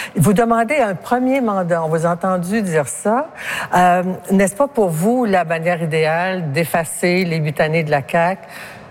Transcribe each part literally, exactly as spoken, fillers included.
Vous demandez un premier mandat. On vous a entendu dire ça. Euh, n'est-ce pas pour vous la manière idéale d'effacer les huit années de la C A Q?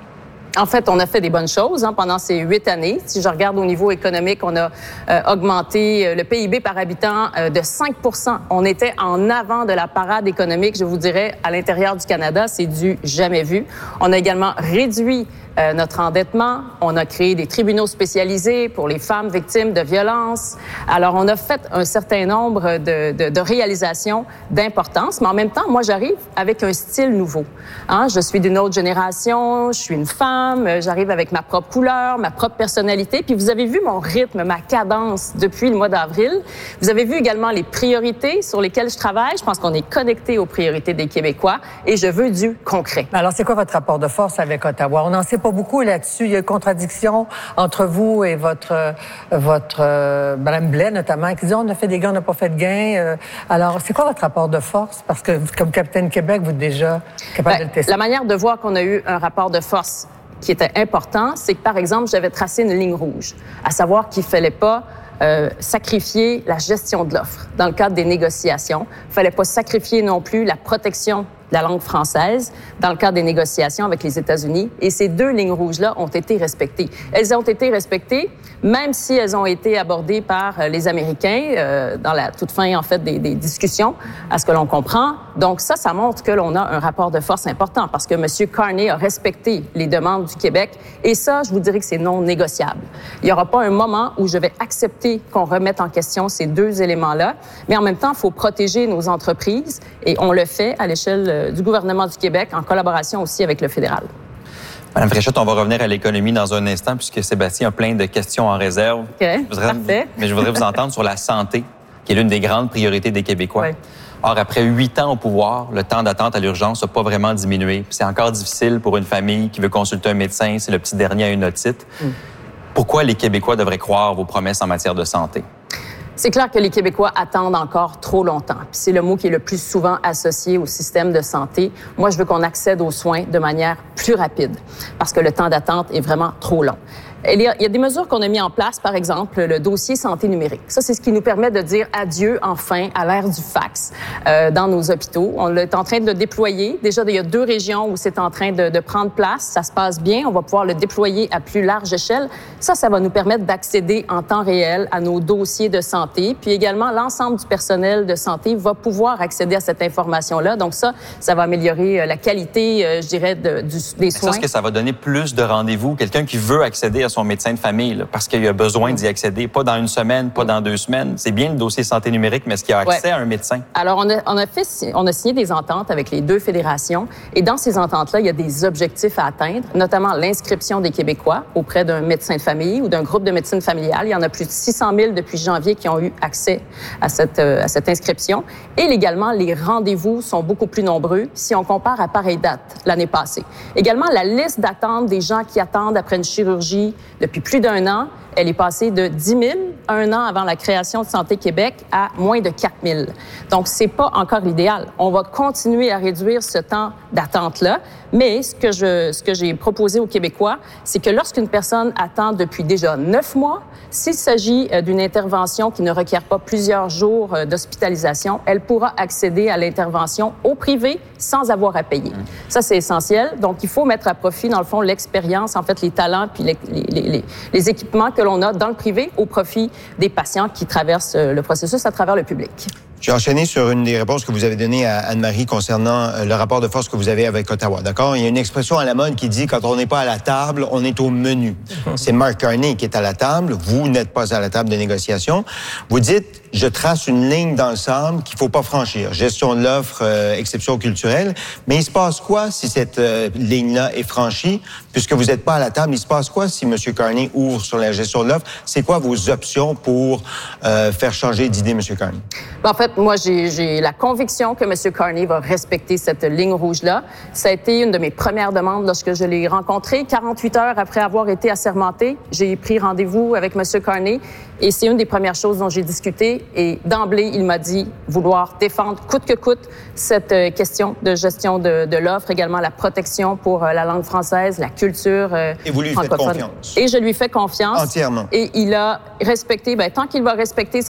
En fait, on a fait des bonnes choses hein, pendant ces huit années. Si je regarde au niveau économique, on a euh, augmenté euh, le P I B par habitant euh, de cinq pour cent. On était en avant de la parade économique, je vous dirais, à l'intérieur du Canada. C'est du jamais vu. On a également réduit euh, notre endettement. On a créé des tribunaux spécialisés pour les femmes victimes de violences. Alors, on a fait un certain nombre de, de, de réalisations d'importance. Mais en même temps, moi, j'arrive avec un style nouveau. Hein? Je suis d'une autre génération. Je suis une femme. J'arrive avec ma propre couleur, ma propre personnalité. Puis vous avez vu mon rythme, ma cadence depuis le mois d'avril. Vous avez vu également les priorités sur lesquelles je travaille. Je pense qu'on est connecté aux priorités des Québécois et je veux du concret. Alors, c'est quoi votre rapport de force avec Ottawa? On n'en sait pas beaucoup là-dessus. Il y a une contradiction entre vous et votre, votre euh, Mme Blais, notamment, qui dit on a fait des gains, on n'a pas fait de gains. Euh, alors, c'est quoi votre rapport de force? Parce que comme capitaine Québec, vous êtes déjà capable ben, de le tester. La manière de voir qu'on a eu un rapport de force qui était important, c'est que, par exemple, j'avais tracé une ligne rouge, à savoir qu'il ne fallait pas euh, sacrifier la gestion de l'offre dans le cadre des négociations. Il ne fallait pas sacrifier non plus la protection de la langue française dans le cadre des négociations avec les États-Unis. Et ces deux lignes rouges-là ont été respectées. Elles ont été respectées, même si elles ont été abordées par les Américains euh, dans la toute fin, en fait, des, des discussions, à ce que l'on comprend. Donc ça, ça montre que l'on a un rapport de force important parce que M. Carney a respecté les demandes du Québec. Et ça, je vous dirais que c'est non négociable. Il n'y aura pas un moment où je vais accepter qu'on remette en question ces deux éléments-là. Mais en même temps, il faut protéger nos entreprises et on le fait à l'échelle du gouvernement du Québec, en collaboration aussi avec le fédéral. Madame Fréchette, on va revenir à l'économie dans un instant, puisque Sébastien a plein de questions en réserve. OK, voudrais, parfait. Mais je voudrais vous entendre sur la santé, qui est l'une des grandes priorités des Québécois. Oui. Or, après huit ans au pouvoir, le temps d'attente à l'urgence n'a pas vraiment diminué. Puis c'est encore difficile pour une famille qui veut consulter un médecin, c'est le petit dernier à une otite. Mm. Pourquoi les Québécois devraient croire vos promesses en matière de santé? C'est clair que les Québécois attendent encore trop longtemps. Puis c'est le mot qui est le plus souvent associé au système de santé. Moi, je veux qu'on accède aux soins de manière plus rapide parce que le temps d'attente est vraiment trop long. Il y a, il y a des mesures qu'on a mis en place, par exemple, le dossier santé numérique. Ça, c'est ce qui nous permet de dire adieu, enfin, à l'ère du fax euh, dans nos hôpitaux. On est en train de le déployer. Déjà, il y a deux régions où c'est en train de, de prendre place. Ça se passe bien. On va pouvoir le déployer à plus large échelle. Ça, ça va nous permettre d'accéder en temps réel à nos dossiers de santé. Puis également, l'ensemble du personnel de santé va pouvoir accéder à cette information-là. Donc ça, ça va améliorer la qualité, euh, je dirais, de, du, des soins. Est-ce que ça va donner plus de rendez-vous? Quelqu'un qui veut accéder à son médecin de famille, là, parce qu'il a besoin d'y accéder, pas dans une semaine, pas dans deux semaines. C'est bien le dossier santé numérique, mais est-ce qu'il y a accès ouais. à un médecin? Alors, on a, on, a fait, on a signé des ententes avec les deux fédérations et dans ces ententes-là, il y a des objectifs à atteindre, notamment l'inscription des Québécois auprès d'un médecin de famille ou d'un groupe de médecine familiale. Il y en a plus de six cent mille depuis janvier qui ont eu accès à cette, à cette inscription. Et également, les rendez-vous sont beaucoup plus nombreux si on compare à pareille date l'année passée. Également, la liste d'attente des gens qui attendent après une chirurgie depuis plus d'un an, elle est passée de dix mille, un an avant la création de Santé Québec, à moins de quatre mille. Donc, c'est pas encore l'idéal. On va continuer à réduire ce temps d'attente-là, mais ce que je, ce que j'ai proposé aux Québécois, c'est que lorsqu'une personne attend depuis déjà neuf mois, s'il s'agit d'une intervention qui ne requiert pas plusieurs jours d'hospitalisation, elle pourra accéder à l'intervention au privé sans avoir à payer. Ça, c'est essentiel. Donc, il faut mettre à profit, dans le fond, l'expérience, en fait, les talents puis les, les, les, les équipements que l'on a dans le privé au profit des patients qui traversent le processus à travers le public. Je vais enchaîner sur une des réponses que vous avez données à Anne-Marie concernant le rapport de force que vous avez avec Ottawa, d'accord? Il y a une expression à la mode qui dit « quand on n'est pas à la table, on est au menu ». C'est Mark Carney qui est à la table, vous n'êtes pas à la table de négociation. Vous dites « je trace une ligne dans le sable qu'il faut pas franchir, gestion de l'offre, euh, exception culturelle ». Mais il se passe quoi si cette euh, ligne-là est franchie? Puisque vous n'êtes pas à la table, il se passe quoi si M. Carney ouvre sur la gestion de l'offre? C'est quoi vos options pour euh, faire changer d'idée, M. Carney? En fait, moi, j'ai, j'ai la conviction que M. Carney va respecter cette ligne rouge-là. Ça a été une de mes premières demandes lorsque je l'ai rencontré. quarante-huit heures après avoir été assermenté, j'ai pris rendez-vous avec M. Carney et c'est une des premières choses dont j'ai discuté. Et d'emblée, il m'a dit vouloir défendre coûte que coûte cette euh, question de gestion de, de l'offre, également la protection pour euh, la langue française, la culture euh, Et vous lui faites confiance? Et je lui fais confiance. Entièrement. Et il a respecté, ben, tant qu'il va respecter sa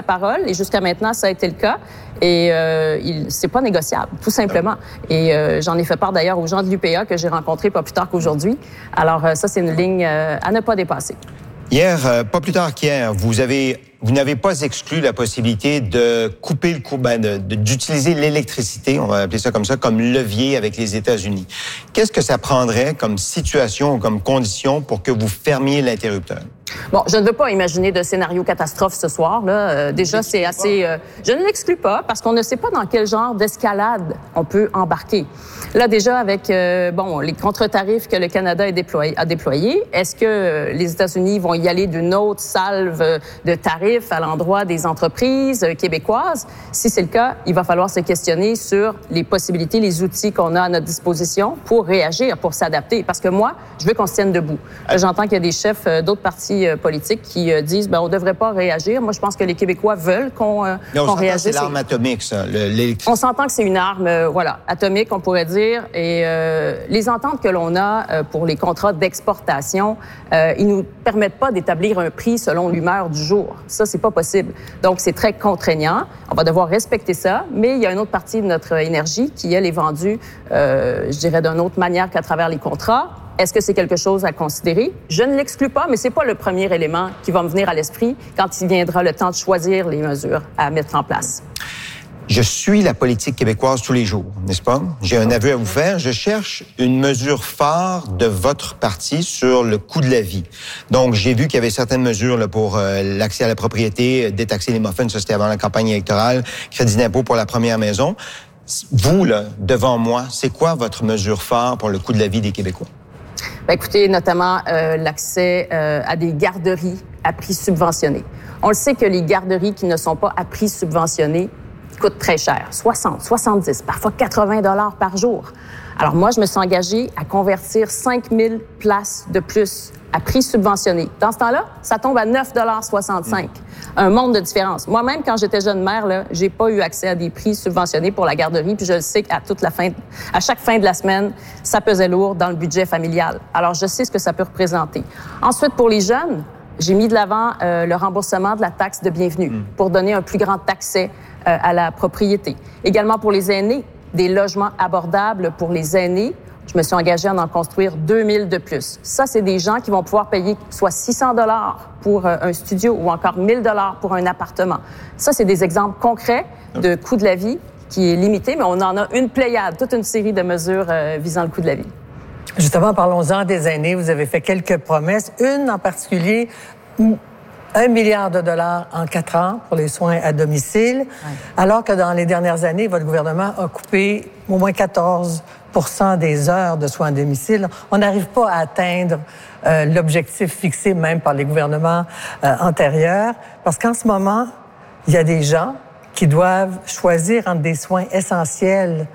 parole et jusqu'à maintenant, ça a été le cas. Et euh, il, c'est pas négociable, tout simplement. Et euh, j'en ai fait part d'ailleurs aux gens de l'U P A que j'ai rencontrés pas plus tard qu'aujourd'hui. Alors euh, ça, c'est une ligne euh, à ne pas dépasser. Hier, euh, pas plus tard qu'hier, vous avez, vous n'avez pas exclu la possibilité de couper le cours, ben de, de, d'utiliser l'électricité, on va appeler ça comme ça, comme levier avec les États-Unis. Qu'est-ce que ça prendrait comme situation ou comme condition pour que vous fermiez l'interrupteur? Bon, je ne veux pas imaginer de scénario catastrophe ce soir. Là. Euh, déjà, c'est assez... Euh, je ne l'exclus pas parce qu'on ne sait pas dans quel genre d'escalade on peut embarquer. Là, déjà, avec euh, bon les contre-tarifs que le Canada a déployés, a déployé, est-ce que les États-Unis vont y aller d'une autre salve de tarifs à l'endroit des entreprises québécoises? Si c'est le cas, il va falloir se questionner sur les possibilités, les outils qu'on a à notre disposition pour réagir, pour s'adapter. Parce que moi, je veux qu'on se tienne debout. Là, j'entends qu'il y a des chefs d'autres partis politiques qui euh, disent ben on devrait pas réagir. Moi, je pense que les Québécois veulent qu'on, euh, qu'on réagisse. C'est l'arme atomique, ça, l'électricité. On s'entend que c'est une arme, euh, voilà, atomique, on pourrait dire. Et euh, les ententes que l'on a euh, pour les contrats d'exportation, euh, ils nous permettent pas d'établir un prix selon l'humeur du jour. Ça, c'est pas possible. Donc, c'est très contraignant. On va devoir respecter ça. Mais il y a une autre partie de notre énergie qui, elle, est vendue, euh, je dirais, d'une autre manière qu'à travers les contrats. Est-ce que c'est quelque chose à considérer? Je ne l'exclus pas, mais c'est pas le premier élément qui va me venir à l'esprit quand il viendra le temps de choisir les mesures à mettre en place. Je suis la politique québécoise tous les jours, n'est-ce pas? J'ai un aveu à vous faire. Je cherche une mesure phare de votre parti sur le coût de la vie. Donc, j'ai vu qu'il y avait certaines mesures là, pour euh, l'accès à la propriété, détaxer les muffins, ça c'était avant la campagne électorale, crédit d'impôt pour la première maison. Vous, là, devant moi, c'est quoi votre mesure phare pour le coût de la vie des Québécois? Bien, écoutez, notamment euh, l'accès euh, à des garderies à prix subventionné. On le sait que les garderies qui ne sont pas à prix subventionné coûtent très cher, soixante, soixante-dix, parfois quatre-vingts dollars par jour. Alors moi, je me suis engagée à convertir cinq mille places de plus à prix subventionné. Dans ce temps-là, ça tombe à neuf dollars soixante-cinq. Un monde de différence. Moi-même, quand j'étais jeune mère, là, j'ai pas eu accès à des prix subventionnés pour la garderie, puis je le sais qu'à toute la fin, à chaque fin de la semaine, ça pesait lourd dans le budget familial. Alors, je sais ce que ça peut représenter. Ensuite, pour les jeunes, j'ai mis de l'avant euh, le remboursement de la taxe de bienvenue mmh. pour donner un plus grand accès euh, à la propriété. Également pour les aînés, des logements abordables pour les aînés. Je me suis engagée à en construire deux mille de plus. Ça, c'est des gens qui vont pouvoir payer soit six cents dollars pour un studio ou encore mille dollars pour un appartement. Ça, c'est des exemples concrets de coût de la vie qui est limité, mais on en a une pléiade, toute une série de mesures euh, visant le coût de la vie. Justement, parlons-en des aînés. Vous avez fait quelques promesses. Une en particulier, un milliard de dollars en quatre ans pour les soins à domicile, ouais. alors que dans les dernières années, votre gouvernement a coupé au moins quatorze pour cent des heures de soins à domicile. On n'arrive pas à atteindre euh, l'objectif fixé même par les gouvernements euh, antérieurs, parce qu'en ce moment, il y a des gens qui doivent choisir entre des soins essentiels,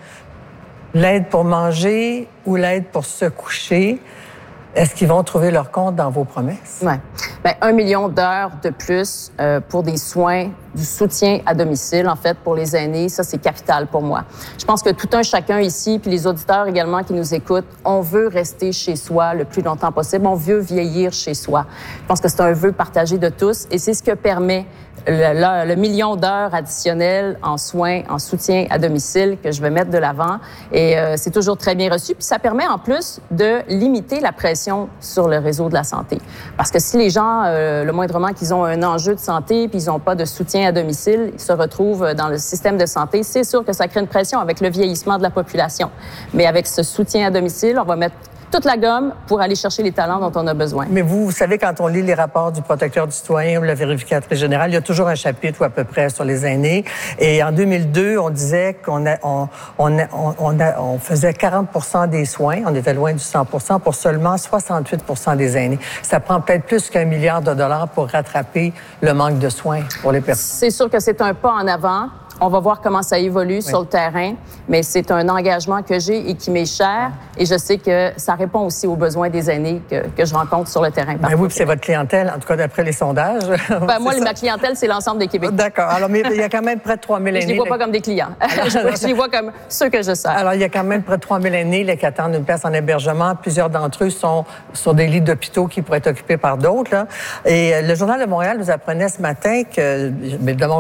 l'aide pour manger ou l'aide pour se coucher. Est-ce qu'ils vont trouver leur compte dans vos promesses? Oui. Bien, un million d'heures de plus euh, pour des soins, du soutien à domicile, en fait, pour les aînés, ça, c'est capital pour moi. Je pense que tout un chacun ici, puis les auditeurs également qui nous écoutent, on veut rester chez soi le plus longtemps possible. On veut vieillir chez soi. Je pense que c'est un vœu partagé de tous et c'est ce que permet le, le, le million d'heures additionnelles en soins, en soutien à domicile que je vais mettre de l'avant. Et euh, c'est toujours très bien reçu. Puis ça permet en plus de limiter la pression sur le réseau de la santé. Parce que si les gens, euh, le moindrement qu'ils ont un enjeu de santé puis ils n'ont pas de soutien à domicile, ils se retrouvent dans le système de santé, c'est sûr que ça crée une pression avec le vieillissement de la population. Mais avec ce soutien à domicile, on va mettre toute la gomme pour aller chercher les talents dont on a besoin. Mais vous, vous savez, quand on lit les rapports du protecteur du citoyen ou de la vérificatrice générale, il y a toujours un chapitre ou à peu près sur les aînés. Et en deux mille deux, on disait qu'on a, on, on, a, on, a, on faisait quarante pour cent des soins, on était loin du cent pour cent, pour seulement soixante-huit pour cent des aînés. Ça prend peut-être plus qu'un milliard de dollars pour rattraper le manque de soins pour les personnes. C'est sûr que c'est un pas en avant. On va voir comment ça évolue oui. sur le terrain, mais c'est un engagement que j'ai et qui m'est cher. Et je sais que ça répond aussi aux besoins des aînés que, que je rencontre sur le terrain. Ben oui, puis c'est votre clientèle, en tout cas d'après les sondages. Ben moi, ça. Ma clientèle, c'est l'ensemble des Québécois. D'accord. Alors, mais il y a quand même près de trois mille aînés. Je les vois pas comme des clients. Alors, je les vois comme ceux que je sers. Alors, il y a quand même près de trois mille aînés là, qui attendent une place en hébergement. Plusieurs d'entre eux sont sur des lits d'hôpitaux qui pourraient être occupés par d'autres. Là. Et le Journal de Montréal nous apprenait ce matin que, mais de mon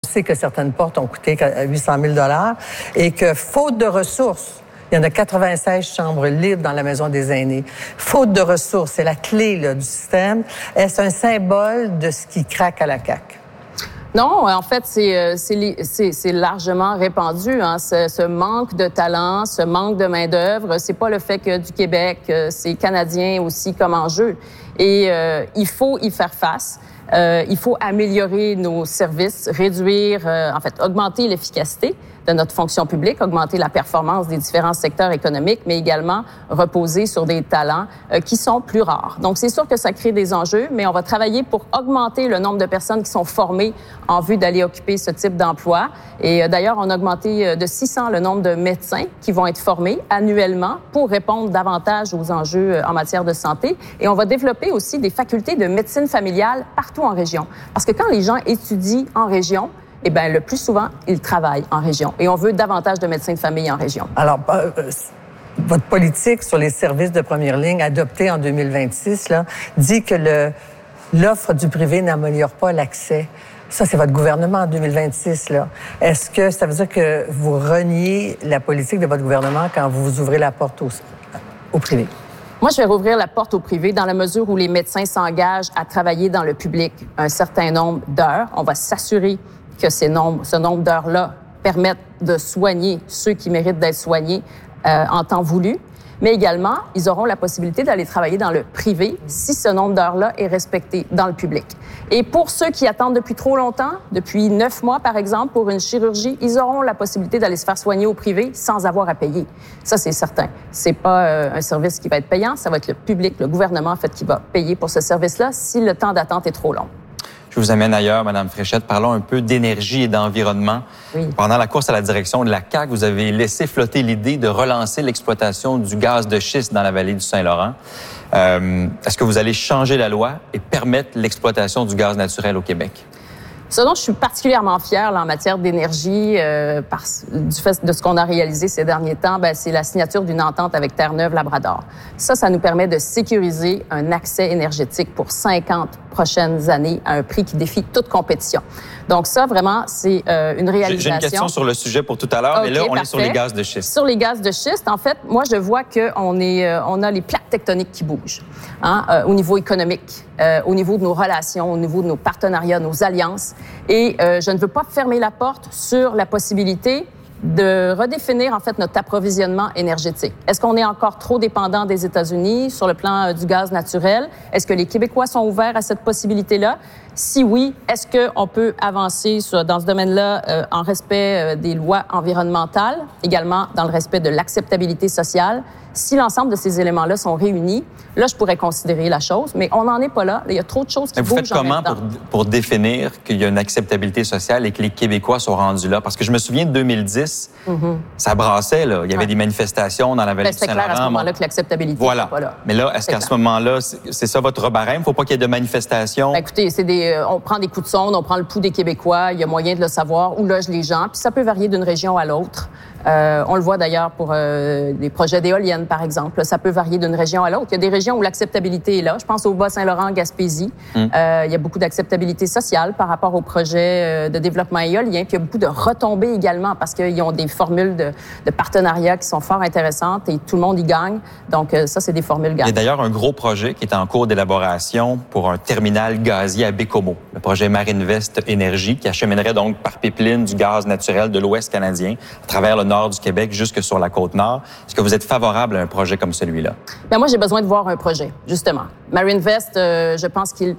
sait que certaines portes ont coûté huit cent mille dollars et que, faute de ressources, il y en a quatre-vingt-seize chambres libres dans la maison des aînés. Faute de ressources, c'est la clé là, du système. Est-ce un symbole de ce qui craque à la C A Q? Non, en fait, c'est, c'est, c'est, c'est largement répandu, hein, ce, ce manque de talent, ce manque de main-d'œuvre. C'est pas le fait que du Québec, c'est canadien aussi comme enjeu. Et euh, il faut y faire face. Euh, il faut améliorer nos services, réduire, euh, en fait, augmenter l'efficacité de notre fonction publique, augmenter la performance des différents secteurs économiques, mais également reposer sur des talents euh, qui sont plus rares. Donc, c'est sûr que ça crée des enjeux, mais on va travailler pour augmenter le nombre de personnes qui sont formées en vue d'aller occuper ce type d'emploi. Et euh, d'ailleurs, on a augmenté euh, de six cents le nombre de médecins qui vont être formés annuellement pour répondre davantage aux enjeux euh, en matière de santé. Et on va développer aussi des facultés de médecine familiale partout en région. Parce que quand les gens étudient en région, eh bien, le plus souvent, ils travaillent en région. Et on veut davantage de médecins de famille en région. Alors, euh, votre politique sur les services de première ligne, adoptée en deux mille vingt-six, là, dit que le, l'offre du privé n'améliore pas l'accès. Ça, c'est votre gouvernement en deux mille vingt-six, là. Est-ce que ça veut dire que vous reniez la politique de votre gouvernement quand vous ouvrez la porte au, au privé? Moi, je vais rouvrir la porte au privé dans la mesure où les médecins s'engagent à travailler dans le public un certain nombre d'heures. On va s'assurer que ces nombres, ce nombre d'heures-là permettent de soigner ceux qui méritent d'être soignés euh, en temps voulu. Mais également, ils auront la possibilité d'aller travailler dans le privé si ce nombre d'heures-là est respecté dans le public. Et pour ceux qui attendent depuis trop longtemps, depuis neuf mois par exemple, pour une chirurgie, ils auront la possibilité d'aller se faire soigner au privé sans avoir à payer. Ça, c'est certain. C'est pas euh, un service qui va être payant, ça va être le public, le gouvernement en fait, qui va payer pour ce service-là si le temps d'attente est trop long. Je vous amène ailleurs, Mme Fréchette. Parlons un peu d'énergie et d'environnement. Oui. Pendant la course à la direction de la C A Q, vous avez laissé flotter l'idée de relancer l'exploitation du gaz de schiste dans la vallée du Saint-Laurent. Euh, est-ce que vous allez changer la loi et permettre l'exploitation du gaz naturel au Québec? Ce dont je suis particulièrement fière là, en matière d'énergie, euh, par, du fait de ce qu'on a réalisé ces derniers temps, ben, c'est la signature d'une entente avec Terre-Neuve-Labrador. Ça, ça nous permet de sécuriser un accès énergétique pour cinquante prochaines années à un prix qui défie toute compétition. Donc ça, vraiment, c'est euh, une réalisation. J'ai une question sur le sujet pour tout à l'heure, okay, mais là, on parfait. Est sur les gaz de schiste. Sur les gaz de schiste, en fait, moi, je vois qu'on est, euh, on a les plaques tectoniques qui bougent, hein, euh, au niveau économique, euh, au niveau de nos relations, au niveau de nos partenariats, nos alliances. Et euh, je ne veux pas fermer la porte sur la possibilité de redéfinir, en fait, notre approvisionnement énergétique. Est-ce qu'on est encore trop dépendant des États-Unis sur le plan euh, du gaz naturel? Est-ce que les Québécois sont ouverts à cette possibilité-là? Si oui, est-ce qu'on peut avancer sur, dans ce domaine-là euh, en respect euh, des lois environnementales, également dans le respect de l'acceptabilité sociale? Si l'ensemble de ces éléments-là sont réunis, là, je pourrais considérer la chose, mais on n'en est pas là. Il y a trop de choses qui mais vous bougent faites en même temps. Vous faites comment pour, pour définir qu'il y a une acceptabilité sociale et que les Québécois sont rendus là? Parce que je me souviens de deux mille dix, mm-hmm. ça brassait, là. Il y avait ouais. des manifestations dans la vallée ben, du Saint-Laurent. C'est clair à ce moment-là que l'acceptabilité voilà. n'est pas là. Mais là, est-ce c'est qu'à clair. ce moment-là, c'est, c'est ça votre barème? Il ne faut pas qu'il y ait de manifestations? Ben, écoutez, c'est des, euh, on prend des coups de sonde, on prend le pouls des Québécois, il y a moyen de le savoir, où logent les gens, puis ça peut varier d'une région à l'autre. Euh, on le voit d'ailleurs pour euh, des projets d'éoliennes, par exemple. Ça peut varier d'une région à l'autre. Il y a des régions où l'acceptabilité est là. Je pense au Bas-Saint-Laurent, Gaspésie. Mm. Euh, il y a beaucoup d'acceptabilité sociale par rapport aux projets de développement éolien. Puis il y a beaucoup de retombées également parce qu'ils ont des formules de, de partenariat qui sont fort intéressantes et tout le monde y gagne. Donc euh, ça, c'est des formules gagnantes. Il y a d'ailleurs un gros projet qui est en cours d'élaboration pour un terminal gazier à Bécomo. Le projet Marinvest Énergie qui acheminerait donc par pipeline du gaz naturel de l'Ouest canadien à travers le nord du Québec jusque sur la Côte-Nord. Est-ce que vous êtes favorable à un projet comme celui-là? Bien, moi, j'ai besoin de voir un projet, justement. Marinvest, euh, je pense qu'il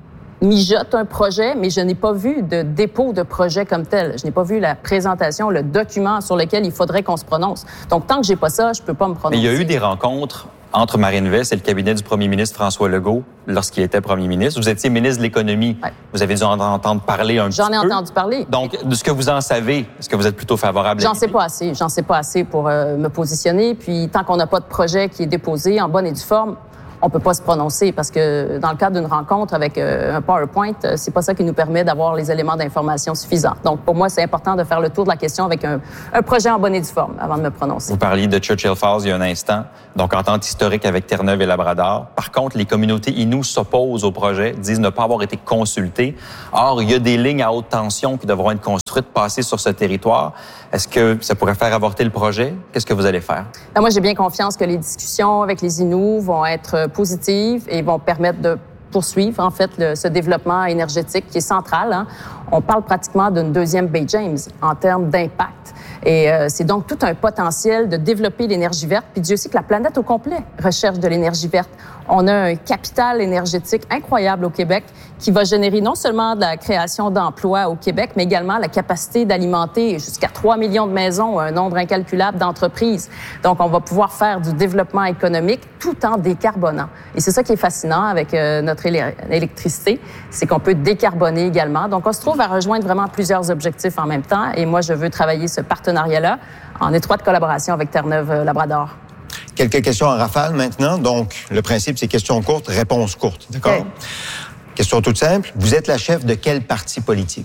mijote un projet, mais je n'ai pas vu de dépôt de projet comme tel. Je n'ai pas vu la présentation, le document sur lequel il faudrait qu'on se prononce. Donc, tant que j'ai pas ça, je peux pas me prononcer. Mais il y a eu des rencontres entre Marinvest et le cabinet du premier ministre François Legault lorsqu'il était premier ministre. Vous étiez ministre de l'Économie. Ouais. Vous avez dû en entendre parler un J'en petit peu. J'en ai entendu parler. Donc, de ce que vous en savez, est-ce que vous êtes plutôt favorable à J'en sais pas assez. J'en sais pas assez pour euh, me positionner. Puis, tant qu'on n'a pas de projet qui est déposé en bonne et due forme, on peut pas se prononcer parce que dans le cadre d'une rencontre avec euh, un PowerPoint, euh, c'est pas ça qui nous permet d'avoir les éléments d'information suffisants. Donc, pour moi, c'est important de faire le tour de la question avec un, un projet en bonne et due forme avant de me prononcer. Vous parliez de Churchill Falls il y a un instant, donc entente historique avec Terre-Neuve et Labrador. Par contre, les communautés Innu s'opposent au projet, disent ne pas avoir été consultées. Or, il y a des lignes à haute tension qui devront être construites construite, passée sur ce territoire. Est-ce que ça pourrait faire avorter le projet? Qu'est-ce que vous allez faire? Là, moi, j'ai bien confiance que les discussions avec les Inuits vont être positives et vont permettre de poursuivre, en fait, le, ce développement énergétique qui est central. Hein. On parle pratiquement d'une deuxième Bay James en termes d'impact. Et euh, c'est donc tout un potentiel de développer l'énergie verte. Puis Dieu sait que la planète au complet recherche de l'énergie verte. On a un capital énergétique incroyable au Québec qui va générer non seulement de la création d'emplois au Québec, mais également la capacité d'alimenter jusqu'à trois millions de maisons, un nombre incalculable d'entreprises. Donc, on va pouvoir faire du développement économique tout en décarbonant. Et c'est ça qui est fascinant avec euh, notre éle- électricité, c'est qu'on peut décarboner également. Donc, on se trouve à rejoindre vraiment plusieurs objectifs en même temps. Et moi, je veux travailler ce partenariat-là en étroite collaboration avec Terre-Neuve-Labrador. Quelques questions en rafale maintenant. Donc, le principe, c'est questions courtes, réponses courtes. D'accord? Okay. Question toute simple. Vous êtes la chef de quel parti politique?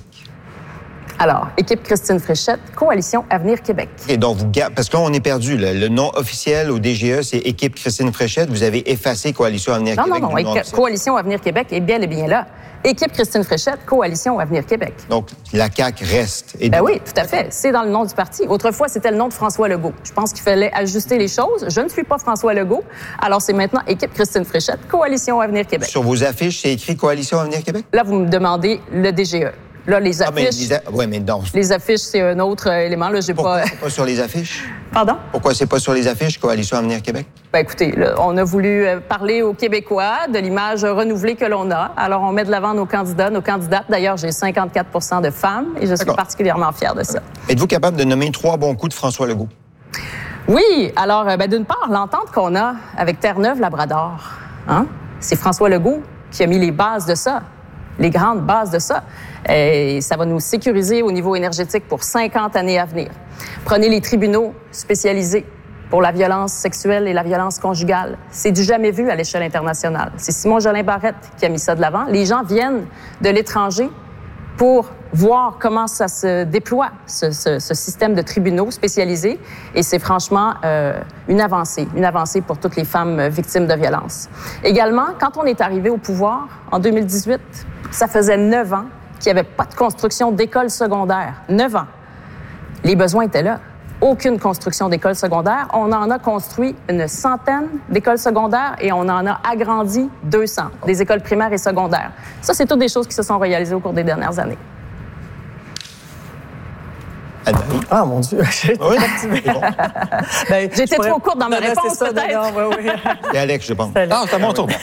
Alors, équipe Christine Fréchette, Coalition Avenir Québec. Et donc, vous, parce qu'on est perdu, là. Le nom officiel au D G E, c'est équipe Christine Fréchette. Vous avez effacé Coalition Avenir non, Québec. Non, non, non. Coalition Avenir Québec est bien et bien là. Équipe Christine Fréchette, Coalition Avenir Québec. Donc, la C A Q reste. Et ben oui, tout à fait. C'est dans le nom du parti. Autrefois, c'était le nom de François Legault. Je pense qu'il fallait ajuster les choses. Je ne suis pas François Legault. Alors, c'est maintenant Équipe Christine Fréchette, Coalition Avenir Québec. Sur vos affiches, c'est écrit Coalition Avenir Québec? Là, vous me demandez le D G E. Là, les affiches. Ah, mais les, a... ouais, mais non. Les affiches, c'est un autre élément. Là, j'ai Pourquoi pas. c'est pas sur les affiches? Pardon? Pourquoi c'est pas sur les affiches, Coalition Avenir Québec? Ben écoutez, là, on a voulu parler aux Québécois de l'image renouvelée que l'on a. Alors, on met de l'avant nos candidats, nos candidates. D'ailleurs, j'ai cinquante-quatre pour cent de femmes et je suis D'accord. particulièrement fière de ça. Êtes-vous capable de nommer trois bons coups de François Legault? Oui. Alors, ben, d'une part, l'entente qu'on a avec Terre-Neuve-Labrador, hein, c'est François Legault qui a mis les bases de ça. Les grandes bases de ça. Et ça va nous sécuriser au niveau énergétique pour cinquante années à venir. Prenez les tribunaux spécialisés pour la violence sexuelle et la violence conjugale. C'est du jamais vu à l'échelle internationale. C'est Simon Jolin Barrette qui a mis ça de l'avant. Les gens viennent de l'étranger pour voir comment ça se déploie, ce, ce, ce système de tribunaux spécialisés. Et c'est franchement euh, une avancée, une avancée pour toutes les femmes victimes de violences. Également, quand on est arrivé au pouvoir en deux mille dix-huit, ça faisait neuf ans qu'il n'y avait pas de construction d'écoles secondaires. Neuf ans. Les besoins étaient là. Aucune construction d'écoles secondaires. On en a construit une centaine d'écoles secondaires et on en a agrandi deux cents, des écoles primaires et secondaires. Ça, c'est toutes des choses qui se sont réalisées au cours des dernières années. Ah, mon Dieu. Oui, bon. ben, J'étais pourrais... trop courte dans ma réponse, ça, peut-être. Non, oui, oui. Et Alex, je pense. Ah, c'est à mon tour.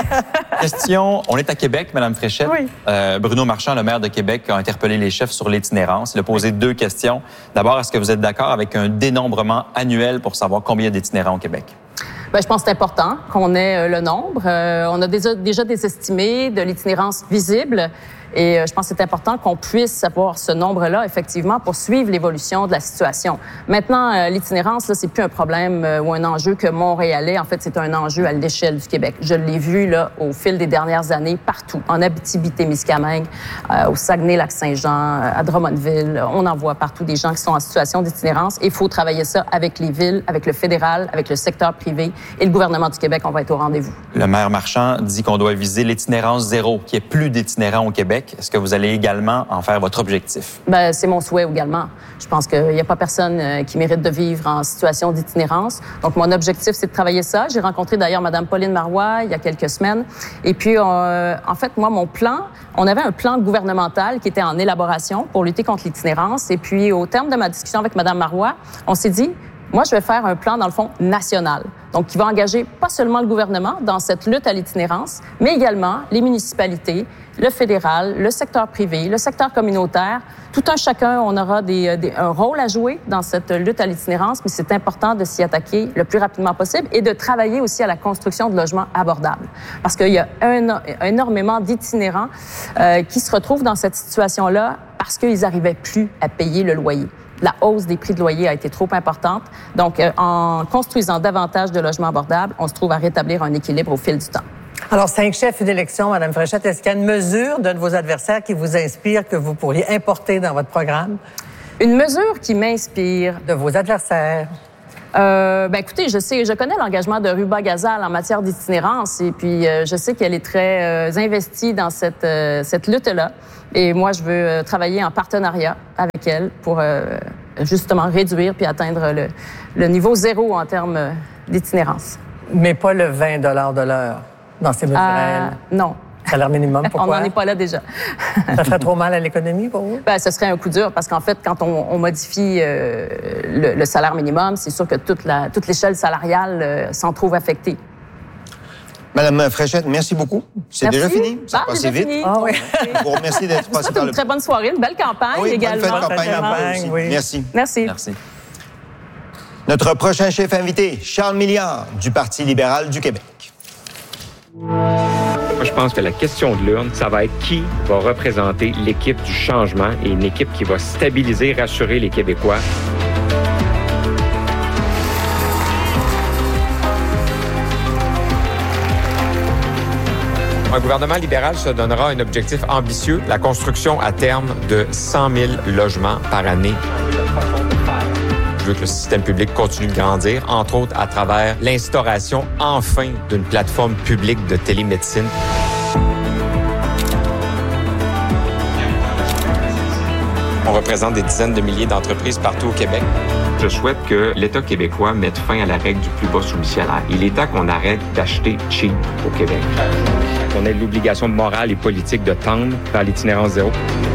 Question. On est à Québec, Mme Fréchette. Oui. Euh, Bruno Marchand, le maire de Québec, a interpellé les chefs sur l'itinérance. Il a posé deux questions. D'abord, est-ce que vous êtes d'accord avec un dénombrement annuel pour savoir combien il y a d'itinérants au Québec? Bien, je pense que c'est important qu'on ait le nombre. Euh, on a déjà, déjà des estimés de l'itinérance visible. Et je pense que c'est important qu'on puisse avoir ce nombre-là, effectivement, pour suivre l'évolution de la situation. Maintenant, l'itinérance, là, c'est plus un problème ou un enjeu que montréalais. En fait, c'est un enjeu à l'échelle du Québec. Je l'ai vu, là, au fil des dernières années, partout. En Abitibi-Témiscamingue, euh, au Saguenay-Lac-Saint-Jean, à Drummondville. On en voit partout des gens qui sont en situation d'itinérance. Il faut travailler ça avec les villes, avec le fédéral, avec le secteur privé. Et le gouvernement du Québec, on va être au rendez-vous. Le maire Marchand dit qu'on doit viser l'itinérance zéro, qu'il n'y ait plus d'itinérants au Québec. Est-ce que vous allez également en faire votre objectif? Bien, c'est mon souhait également. Je pense qu'il n'y a pas personne qui mérite de vivre en situation d'itinérance. Donc, mon objectif, c'est de travailler ça. J'ai rencontré d'ailleurs Mme Pauline Marois il y a quelques semaines. Et puis, euh, en fait, moi, mon plan, on avait un plan gouvernemental qui était en élaboration pour lutter contre l'itinérance. Et puis, au terme de ma discussion avec Mme Marois, on s'est dit, moi, je vais faire un plan, dans le fond, national. Donc, qui va engager pas seulement le gouvernement dans cette lutte à l'itinérance, mais également les municipalités, le fédéral, le secteur privé, le secteur communautaire. Tout un chacun, on aura des, des, un rôle à jouer dans cette lutte à l'itinérance, mais c'est important de s'y attaquer le plus rapidement possible et de travailler aussi à la construction de logements abordables. Parce qu'il y a un, énormément d'itinérants euh, qui se retrouvent dans cette situation-là parce qu'ils n'arrivaient plus à payer le loyer. La hausse des prix de loyer a été trop importante. Donc, euh, en construisant davantage de logements abordables, on se trouve à rétablir un équilibre au fil du temps. Alors, cinq chefs d'élection, Mme Fréchette, est-ce qu'il y a une mesure d'un de vos adversaires qui vous inspire, que vous pourriez importer dans votre programme? Une mesure qui m'inspire. De vos adversaires? Euh, ben écoutez, je sais, je connais l'engagement de Ruba Gazal en matière d'itinérance et puis euh, je sais qu'elle est très euh, investie dans cette, euh, cette lutte-là. Et moi, je veux euh, travailler en partenariat avec telle quelle pour euh, justement réduire puis atteindre le, le niveau zéro en termes d'itinérance. Mais pas le vingt dollars de l'heure dans ces mesures-là. Euh, non. Salaire minimum, pourquoi? On n'en est pas là déjà. Ça ferait trop mal à l'économie pour vous? Ben, ce serait un coup dur parce qu'en fait, quand on, on modifie euh, le, le salaire minimum, c'est sûr que toute, la, toute l'échelle salariale euh, s'en trouve affectée. Madame Fréchette, merci beaucoup. C'est Merci. déjà fini? Ça a Ah, passé déjà vite. fini. Ah oui. Je vous remercie d'être Je passé souhaite par une le... très bonne soirée, une belle campagne Oui, bonne également. fête de campagne à vous campagne, aussi. oui. Merci. Merci. Merci. Notre prochain chef invité, Charles Milliard, du Parti libéral du Québec. Moi, je pense que la question de l'urne, ça va être qui va représenter l'équipe du changement et une équipe qui va stabiliser, rassurer les Québécois. Un gouvernement libéral se donnera un objectif ambitieux, la construction à terme de cent mille logements par année. Je veux que le système public continue de grandir, entre autres à travers l'instauration enfin d'une plateforme publique de télémédecine. On représente des dizaines de milliers d'entreprises partout au Québec. Je souhaite que l'État québécois mette fin à la règle du plus bas soumissionnaire. Il est temps qu'on arrête d'acheter cheap au Québec. On ait l'obligation morale et politique de tendre vers l'itinérance zéro.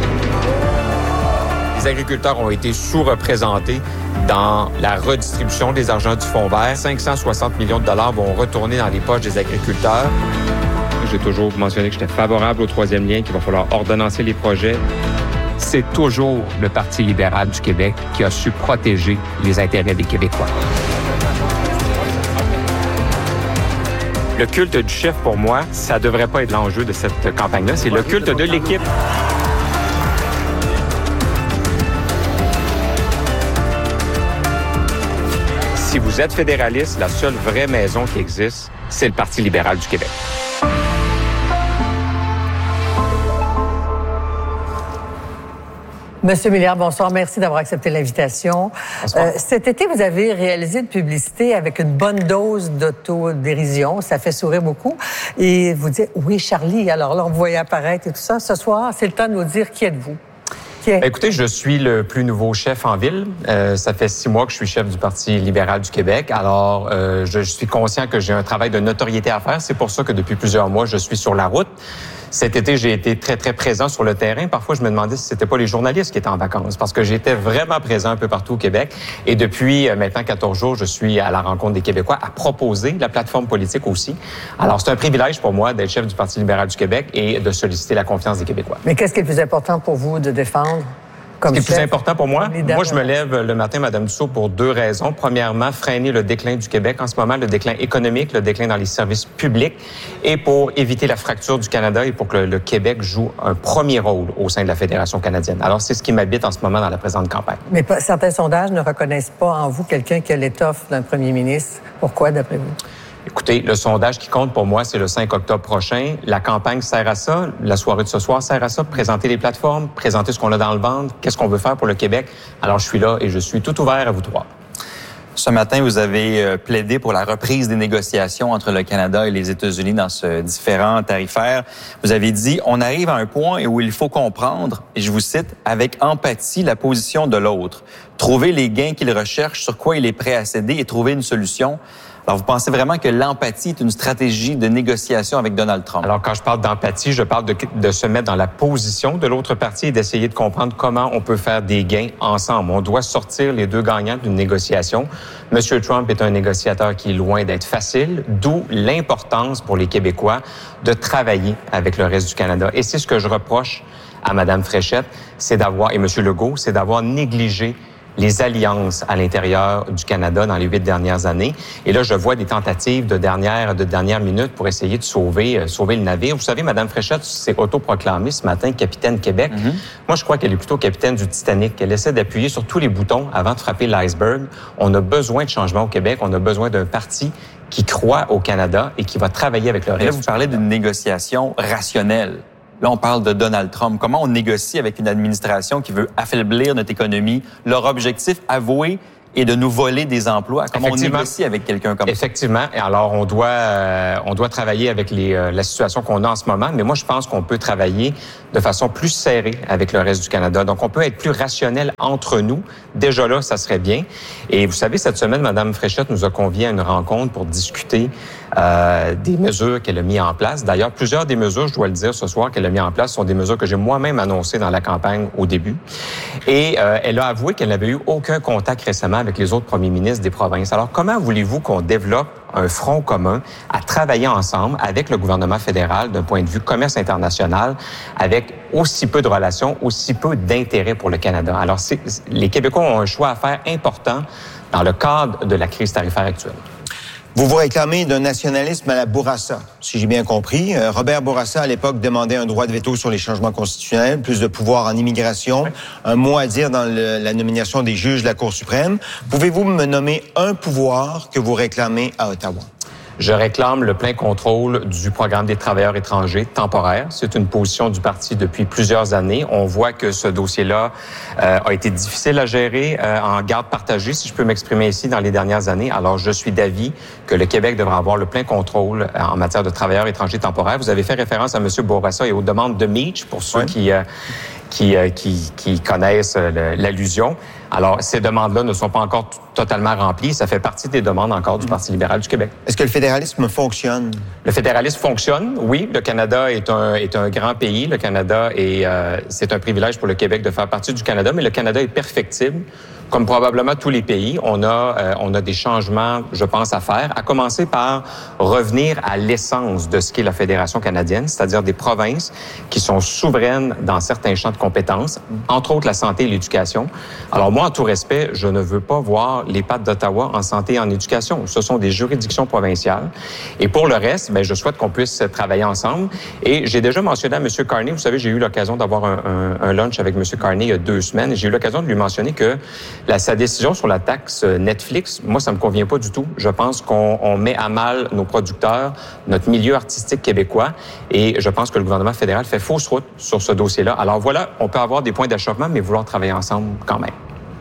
Les agriculteurs ont été sous-représentés dans la redistribution des argents du Fonds vert. cinq cent soixante millions de dollars vont retourner dans les poches des agriculteurs. J'ai toujours mentionné que j'étais favorable au troisième lien, qu'il va falloir ordonnancer les projets. C'est toujours le Parti libéral du Québec qui a su protéger les intérêts des Québécois. Le culte du chef, pour moi, ça devrait pas être l'enjeu de cette campagne-là. C'est le culte de l'équipe. Si vous êtes fédéraliste, la seule vraie maison qui existe, c'est le Parti libéral du Québec. Monsieur Milliard, bonsoir. Merci d'avoir accepté l'invitation. Euh, cet été, vous avez réalisé une publicité avec une bonne dose d'autodérision. Ça fait sourire beaucoup. Et vous dites, oui, Charlie. Alors là, on vous voyait apparaître et tout ça. Ce soir, c'est le temps de nous dire qui êtes-vous. Qui est... Écoutez, je suis le plus nouveau chef en ville. Euh, ça fait six mois que je suis chef du Parti libéral du Québec. Alors, euh, je suis conscient que j'ai un travail de notoriété à faire. C'est pour ça que depuis plusieurs mois, je suis sur la route. Cet été, j'ai été très, très présent sur le terrain. Parfois, je me demandais si c'était pas les journalistes qui étaient en vacances parce que j'étais vraiment présent un peu partout au Québec. Et depuis euh, maintenant quatorze jours, je suis à la rencontre des Québécois à proposer la plateforme politique aussi. Alors, c'est un privilège pour moi d'être chef du Parti libéral du Québec et de solliciter la confiance des Québécois. Mais qu'est-ce qui est le plus important pour vous de défendre? Ce qui est plus important pour moi, leader, moi, je me lève le matin, Madame Dussault, pour deux raisons. Premièrement, freiner le déclin du Québec en ce moment, le déclin économique, le déclin dans les services publics, et pour éviter la fracture du Canada et pour que le Québec joue un premier rôle au sein de la Fédération canadienne. Alors, c'est ce qui m'habite en ce moment dans la présente campagne. Mais certains sondages ne reconnaissent pas en vous quelqu'un qui a l'étoffe d'un premier ministre. Pourquoi, d'après vous? Écoutez, le sondage qui compte pour moi, c'est le cinq octobre prochain. La campagne sert à ça. La soirée de ce soir sert à ça. Présenter les plateformes, présenter ce qu'on a dans le ventre, qu'est-ce qu'on veut faire pour le Québec. Alors, je suis là et je suis tout ouvert à vous trois. Ce matin, vous avez plaidé pour la reprise des négociations entre le Canada et les États-Unis dans ce différend tarifaire. Vous avez dit, on arrive à un point où il faut comprendre, et je vous cite, avec empathie la position de l'autre, trouver les gains qu'il recherche, sur quoi il est prêt à céder et trouver une solution. Alors, vous pensez vraiment que l'empathie est une stratégie de négociation avec Donald Trump? Alors, quand je parle d'empathie, je parle de, de se mettre dans la position de l'autre partie et d'essayer de comprendre comment on peut faire des gains ensemble. On doit sortir les deux gagnants d'une négociation. Monsieur Trump est un négociateur qui est loin d'être facile, d'où l'importance pour les Québécois de travailler avec le reste du Canada. Et c'est ce que je reproche à Mme Fréchette, c'est d'avoir, et M. Legault, c'est d'avoir négligé les alliances à l'intérieur du Canada dans les huit dernières années. Et là, je vois des tentatives de dernière, de dernière minute pour essayer de sauver, euh, sauver le navire. Vous savez, Mme Fréchette s'est autoproclamée ce matin capitaine Québec. Mm-hmm. Moi, je crois qu'elle est plutôt capitaine du Titanic. Elle essaie d'appuyer sur tous les boutons avant de frapper l'iceberg. On a besoin de changement au Québec. On a besoin d'un parti qui croit au Canada et qui va travailler avec le reste. Là, vous parlez d'une négociation rationnelle. Là, on parle de Donald Trump. Comment on négocie avec une administration qui veut affaiblir notre économie? Leur objectif avoué et de nous voler des emplois? Comment on négocie avec quelqu'un comme ça? Effectivement. Et alors, on doit, euh, on doit travailler avec les, euh, la situation qu'on a en ce moment, mais moi, je pense qu'on peut travailler de façon plus serrée avec le reste du Canada. Donc, on peut être plus rationnel entre nous. Déjà là, ça serait bien. Et vous savez, cette semaine, Mme Fréchette nous a conviés à une rencontre pour discuter euh, des mesures qu'elle a mises en place. D'ailleurs, plusieurs des mesures, je dois le dire ce soir, qu'elle a mises en place sont des mesures que j'ai moi-même annoncées dans la campagne au début. Et euh, elle a avoué qu'elle n'avait eu aucun contact récemment avec les autres premiers ministres des provinces. Alors, comment voulez-vous qu'on développe un front commun à travailler ensemble avec le gouvernement fédéral d'un point de vue commerce international avec aussi peu de relations, aussi peu d'intérêt pour le Canada? Alors, c'est, les Québécois ont un choix à faire important dans le cadre de la crise tarifaire actuelle. Vous vous réclamez d'un nationalisme à la Bourassa, si j'ai bien compris. Euh, Robert Bourassa, à l'époque, demandait un droit de veto sur les changements constitutionnels, plus de pouvoir en immigration, oui. Un mot à dire dans le, la nomination des juges de la Cour suprême. Pouvez-vous me nommer un pouvoir que vous réclamez à Ottawa? Je réclame le plein contrôle du programme des travailleurs étrangers temporaires. C'est une position du parti depuis plusieurs années. On voit que ce dossier-là euh, a été difficile à gérer euh, en garde partagée, si je peux m'exprimer ici, dans les dernières années. Alors, je suis d'avis que le Québec devrait avoir le plein contrôle euh, en matière de travailleurs étrangers temporaires. Vous avez fait référence à M. Bourassa et aux demandes de Meach, pour ceux oui. qui, euh, qui, euh, qui, qui connaissent euh, l'allusion. Alors, ces demandes-là ne sont pas encore t- totalement remplies. Ça fait partie des demandes encore du Parti libéral du Québec. Est-ce que le fédéralisme fonctionne? Le fédéralisme fonctionne, oui. Le Canada est un, est un grand pays. Le Canada est, euh, c'est un privilège pour le Québec de faire partie du Canada, mais le Canada est perfectible. Comme probablement tous les pays, on a, euh, on a des changements, je pense, à faire, à commencer par revenir à l'essence de ce qu'est la Fédération canadienne, c'est-à-dire des provinces qui sont souveraines dans certains champs de compétences, entre autres la santé et l'éducation. Alors moi, en tout respect, je ne veux pas voir les pattes d'Ottawa en santé et en éducation. Ce sont des juridictions provinciales. Et pour le reste, bien, je souhaite qu'on puisse travailler ensemble. Et j'ai déjà mentionné à M. Carney, vous savez, j'ai eu l'occasion d'avoir un, un, un lunch avec M. Carney il y a deux semaines, et j'ai eu l'occasion de lui mentionner que La, sa décision sur la taxe Netflix, moi, ça me convient pas du tout. Je pense qu'on on met à mal nos producteurs, notre milieu artistique québécois, et je pense que le gouvernement fédéral fait fausse route sur ce dossier-là. Alors voilà, on peut avoir des points d'achoppement, mais vouloir travailler ensemble quand même.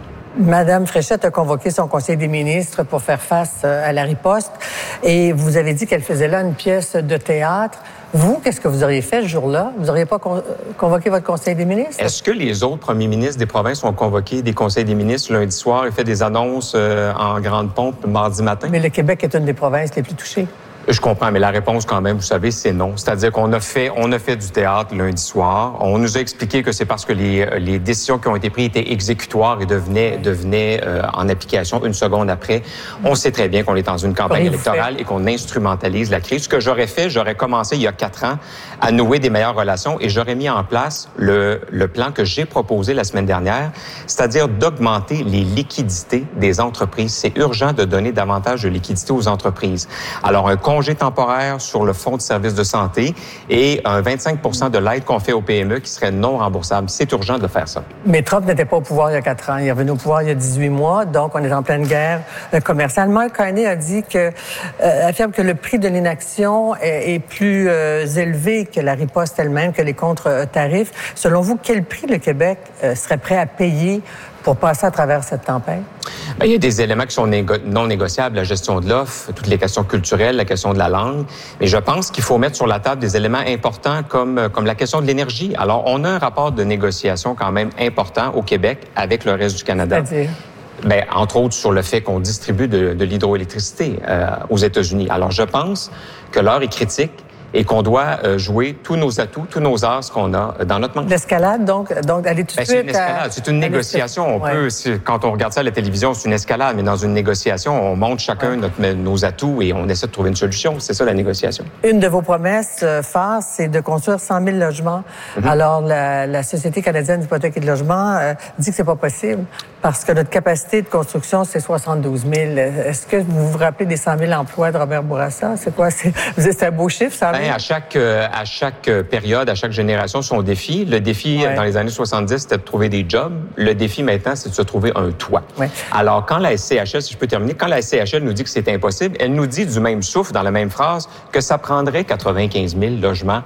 Madame Fréchette a convoqué son conseil des ministres pour faire face à la riposte, et vous avez dit qu'elle faisait là une pièce de théâtre. Vous, qu'est-ce que vous auriez fait ce jour-là? Vous n'auriez pas con- convoqué votre conseil des ministres? Est-ce que les autres premiers ministres des provinces ont convoqué des conseils des ministres lundi soir et fait des annonces euh, en grande pompe mardi matin? Mais le Québec est une des provinces les plus touchées. Je comprends, mais la réponse, quand même, vous savez, c'est non. C'est-à-dire qu'on a fait, on a fait du théâtre lundi soir. On nous a expliqué que c'est parce que les, les décisions qui ont été prises étaient exécutoires et devenaient, devenaient euh, en application une seconde après. On sait très bien qu'on est dans une campagne électorale et qu'on instrumentalise la crise. Ce que j'aurais fait, j'aurais commencé il y a quatre ans à nouer des meilleures relations et j'aurais mis en place le, le plan que j'ai proposé la semaine dernière, c'est-à-dire d'augmenter les liquidités des entreprises. C'est urgent de donner davantage de liquidités aux entreprises. Alors, un congé temporaire sur le fonds de services de santé et un vingt-cinq pour cent de l'aide qu'on fait aux P M E qui serait non remboursable. C'est urgent de faire ça. Mais Trump n'était pas au pouvoir il y a quatre ans. Il est revenu au pouvoir il y a dix-huit mois, donc on est en pleine guerre commerciale. Mark Carney a dit que, euh, affirme que le prix de l'inaction est, est plus euh, élevé que la riposte elle-même, que les contre-tarifs. Selon vous, quel prix le Québec euh, serait prêt à payer pour passer à travers cette tempête? Bien, il y a des éléments qui sont négo- non négociables, la gestion de l'offre, toutes les questions culturelles, la question de la langue. Mais je pense qu'il faut mettre sur la table des éléments importants comme, comme la question de l'énergie. Alors, on a un rapport de négociation quand même important au Québec avec le reste du Canada. C'est-à-dire? Bien, entre autres sur le fait qu'on distribue de, de l'hydroélectricité euh, aux États-Unis. Alors, je pense que l'heure est critique et qu'on doit euh, jouer tous nos atouts, tous nos as qu'on a dans notre manche. L'escalade, donc, donc aller tout de ben, suite... C'est une escalade, à... c'est une négociation. On ouais. peut, si, quand on regarde ça à la télévision, c'est une escalade, mais dans une négociation, on montre chacun ouais. notre, nos atouts et on essaie de trouver une solution. C'est ça, la négociation. Une de vos promesses euh, phares, c'est de construire cent mille logements. Mm-hmm. Alors, la, la Société canadienne d'hypothèque et de logement euh, dit que c'est pas possible parce que notre capacité de construction, c'est soixante-douze mille. Est-ce que vous vous rappelez des cent mille emplois de Robert Bourassa? C'est quoi? C'est, c'est un beau chiffre, cent mille? Ben, à chaque, euh, à chaque période, à chaque génération, son défi. Le défi, ouais. dans les années soixante-dix, c'était de trouver des jobs. Le défi, maintenant, c'est de se trouver un toit. Ouais. Alors, quand la S C H L, si je peux terminer, quand la S C H L nous dit que c'est impossible, elle nous dit du même souffle, dans la même phrase, que ça prendrait quatre-vingt-quinze mille logements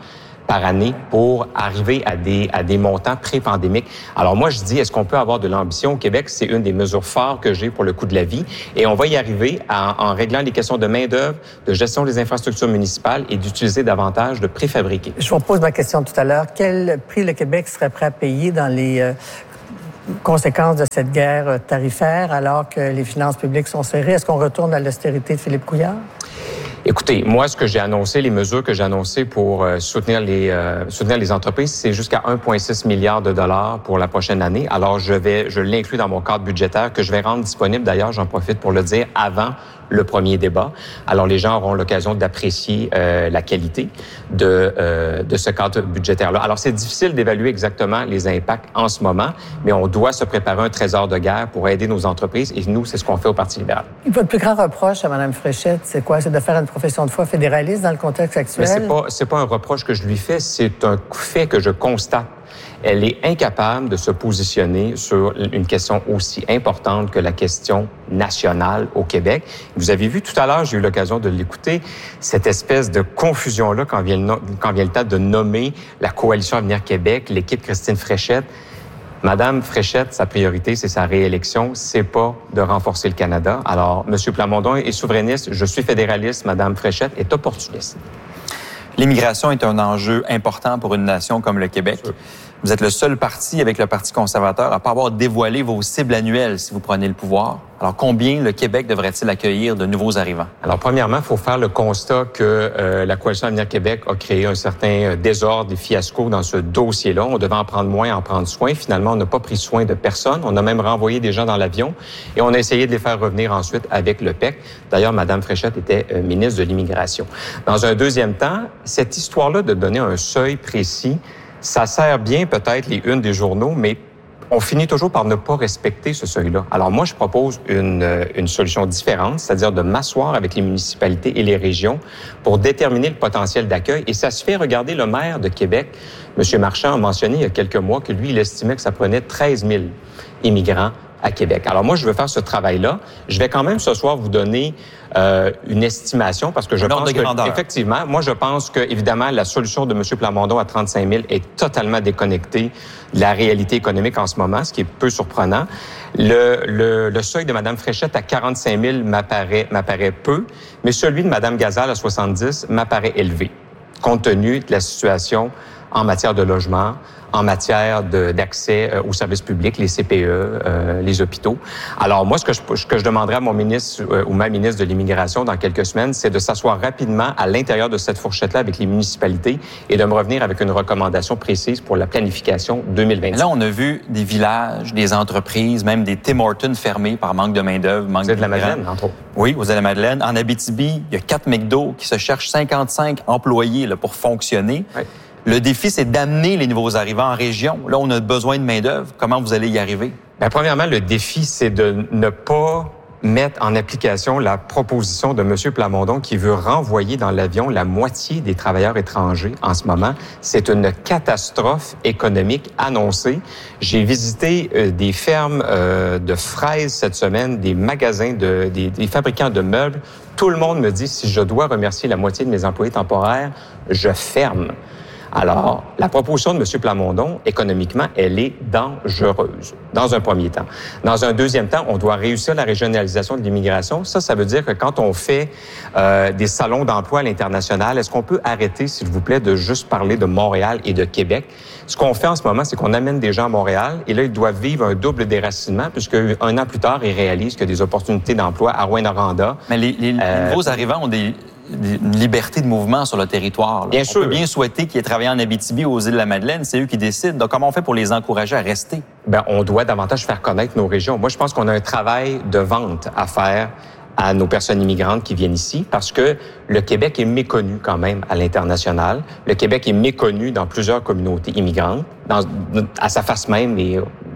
par année pour arriver à des, à des montants pré-pandémiques. Alors moi, je dis, est-ce qu'on peut avoir de l'ambition au Québec? C'est une des mesures phares que j'ai pour le coût de la vie. Et on va y arriver en, en réglant les questions de main-d'œuvre, de gestion des infrastructures municipales et d'utiliser davantage de préfabriqués. Je vous pose ma question tout à l'heure. Quel prix le Québec serait prêt à payer dans les euh, conséquences de cette guerre tarifaire alors que les finances publiques sont serrées? Est-ce qu'on retourne à l'austérité de Philippe Couillard? Écoutez, moi, ce que j'ai annoncé, les mesures que j'ai annoncées pour euh, soutenir les euh, soutenir les entreprises, c'est jusqu'à un virgule six milliard de dollars pour la prochaine année. Alors, je vais, je l'inclus dans mon cadre budgétaire que je vais rendre disponible. D'ailleurs, j'en profite pour le dire avant le premier débat. Alors, les gens auront l'occasion d'apprécier euh, la qualité de euh, de ce cadre budgétaire-là. Alors, c'est difficile d'évaluer exactement les impacts en ce moment, mais on doit se préparer un trésor de guerre pour aider nos entreprises. Et nous, c'est ce qu'on fait au Parti libéral. Votre plus grand reproche à Mme Fréchette, c'est quoi? C'est de faire une profession de foi fédéraliste dans le contexte actuel? Mais c'est pas, c'est pas un reproche que je lui fais, c'est un fait que je constate. Elle est incapable de se positionner sur une question aussi importante que la question nationale au Québec. Vous avez vu tout à l'heure, j'ai eu l'occasion de l'écouter, cette espèce de confusion-là quand vient, le, quand vient le temps de nommer la Coalition Avenir Québec, l'équipe Christine Fréchette. Madame Fréchette, sa priorité, c'est sa réélection, c'est pas de renforcer le Canada. Alors, Monsieur Plamondon est souverainiste, je suis fédéraliste, Madame Fréchette est opportuniste. L'immigration est un enjeu important pour une nation comme le Québec. Vous êtes le seul parti avec le Parti conservateur à pas avoir dévoilé vos cibles annuelles si vous prenez le pouvoir. Alors, combien le Québec devrait-il accueillir de nouveaux arrivants? Alors, premièrement, il faut faire le constat que euh, la Coalition Avenir Québec a créé un certain désordre et fiasco dans ce dossier-là. On devait en prendre moins, en prendre soin. Finalement, on n'a pas pris soin de personne. On a même renvoyé des gens dans l'avion et on a essayé de les faire revenir ensuite avec le P E C. D'ailleurs, Mme Fréchette était euh, ministre de l'Immigration. Dans un deuxième temps, cette histoire-là de donner un seuil précis, ça sert bien peut-être les unes des journaux, mais on finit toujours par ne pas respecter ce seuil-là. Alors moi, je propose une, une solution différente, c'est-à-dire de m'asseoir avec les municipalités et les régions pour déterminer le potentiel d'accueil. Et ça se fait, regardez, le maire de Québec, M. Marchand, a mentionné il y a quelques mois que lui, il estimait que ça prenait treize mille immigrants à Québec. Alors moi, je veux faire ce travail-là. Je vais quand même ce soir vous donner euh, une estimation parce que je pense que, effectivement, moi, je pense que, évidemment, la solution de M. Plamondon à trente-cinq mille est totalement déconnectée de la réalité économique en ce moment, ce qui est peu surprenant. Le, le, le seuil de Mme Fréchette à quarante-cinq mille m'apparaît, m'apparaît peu, mais celui de Mme Gazal à soixante-dix m'apparaît élevé, compte tenu de la situation en matière de logement, en matière de, d'accès aux services publics, les C P E, euh, les hôpitaux. Alors moi, ce que je, ce que je demanderais à mon ministre euh, ou ma ministre de l'Immigration dans quelques semaines, c'est de s'asseoir rapidement à l'intérieur de cette fourchette-là avec les municipalités et de me revenir avec une recommandation précise pour la planification deux mille vingt. Là, on a vu des villages, des entreprises, même des Tim Hortons fermés par manque de main-d'œuvre, manque de la Madeleine, entre autres. Oui, aux Îles-de-la-Madeleine. En Abitibi, il y a quatre McDo qui se cherchent cinquante-cinq employés là, pour fonctionner. Oui. Le défi, c'est d'amener les nouveaux arrivants en région. Là, on a besoin de main-d'œuvre. Comment vous allez y arriver? Bien, premièrement, le défi, c'est de ne pas mettre en application la proposition de M. Plamondon qui veut renvoyer dans l'avion la moitié des travailleurs étrangers en ce moment. C'est une catastrophe économique annoncée. J'ai visité euh, des fermes euh, de fraises cette semaine, des magasins, de, des, des fabricants de meubles. Tout le monde me dit, si je dois remercier la moitié de mes employés temporaires, je ferme. Alors, la proposition de M. Plamondon, économiquement, elle est dangereuse, dans un premier temps. Dans un deuxième temps, on doit réussir la régionalisation de l'immigration. Ça, ça veut dire que quand on fait euh, des salons d'emploi à l'international, est-ce qu'on peut arrêter, s'il vous plaît, de juste parler de Montréal et de Québec? Ce qu'on fait en ce moment, c'est qu'on amène des gens à Montréal et là, ils doivent vivre un double déracinement puisque un an plus tard, ils réalisent qu'il y a des opportunités d'emploi à Rouyn-Noranda. Mais les, les, euh, les nouveaux arrivants ont des... une liberté de mouvement sur le territoire. Là. Bien on sûr. peut bien souhaiter qu'ils aient travaillé en Abitibi ou aux Îles-de-la-Madeleine. C'est eux qui décident. Donc, comment on fait pour les encourager à rester? Bien, on doit davantage faire connaître nos régions. Moi, je pense qu'on a un travail de vente à faire à nos personnes immigrantes qui viennent ici parce que le Québec est méconnu quand même à l'international. Le Québec est méconnu dans plusieurs communautés immigrantes, dans, à sa face même et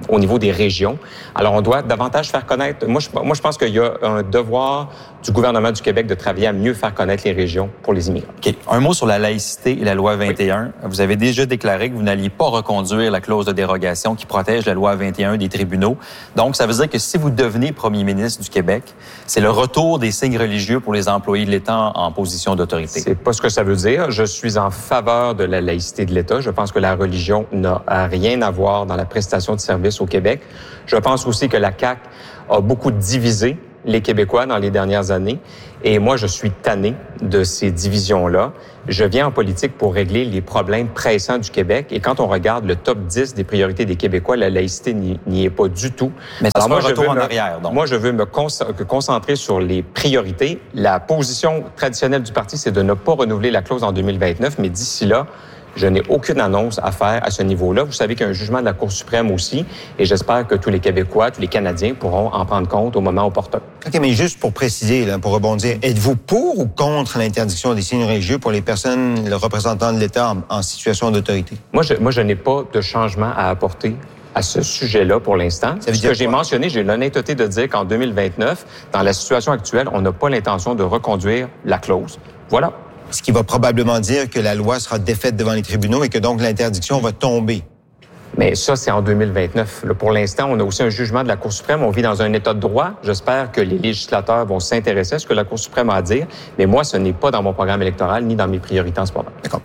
au niveau des régions. Alors, on doit davantage faire connaître... Moi, je, moi, je pense qu'il y a un devoir du gouvernement du Québec de travailler à mieux faire connaître les régions pour les immigrants. OK. Un mot sur la laïcité et la loi vingt et un. Oui. Vous avez déjà déclaré que vous n'alliez pas reconduire la clause de dérogation qui protège la loi vingt et un des tribunaux. Donc, ça veut dire que si vous devenez premier ministre du Québec, c'est le retour des signes religieux pour les employés de l'État en position d'autorité. C'est pas ce que ça veut dire. Je suis en faveur de la laïcité de l'État. Je pense que la religion n'a rien à voir dans la prestation de services au Québec. Je pense aussi que la C A Q a beaucoup divisé les Québécois dans les dernières années. Et moi, je suis tanné de ces divisions-là. Je viens en politique pour régler les problèmes pressants du Québec. Et quand on regarde le top dix des priorités des Québécois, la laïcité n'y est pas du tout. Mais ça Alors, sera un retour en me, arrière, donc. Moi, je veux me concentrer sur les priorités. La position traditionnelle du parti, c'est de ne pas renouveler la clause en deux mille vingt-neuf. Mais d'ici là, je n'ai aucune annonce à faire à ce niveau-là. Vous savez qu'il y a un jugement de la Cour suprême aussi, et j'espère que tous les Québécois, tous les Canadiens pourront en prendre compte au moment opportun. OK, mais juste pour préciser, là, pour rebondir, êtes-vous pour ou contre l'interdiction des signes religieux pour les personnes, le représentant de l'État en, en situation d'autorité? Moi, je, moi, je n'ai pas de changement à apporter à ce sujet-là pour l'instant. Ce que j'ai mentionné, j'ai l'honnêteté de dire qu'en deux mille vingt-neuf, dans la situation actuelle, on n'a pas l'intention de reconduire la clause. Voilà. Ce qui va probablement dire que la loi sera défaite devant les tribunaux et que donc l'interdiction va tomber. Mais ça, c'est en deux mille vingt-neuf. Là, pour l'instant, on a aussi un jugement de la Cour suprême. On vit dans un état de droit. J'espère que les législateurs vont s'intéresser à ce que la Cour suprême a à dire. Mais moi, ce n'est pas dans mon programme électoral ni dans mes priorités en ce moment. D'accord.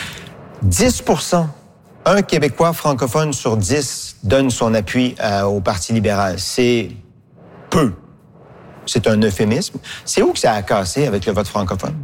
dix pour cent. Un Québécois francophone sur dix donne son appui euh, au Parti libéral. C'est peu. C'est un euphémisme. C'est où que ça a cassé avec le vote francophone?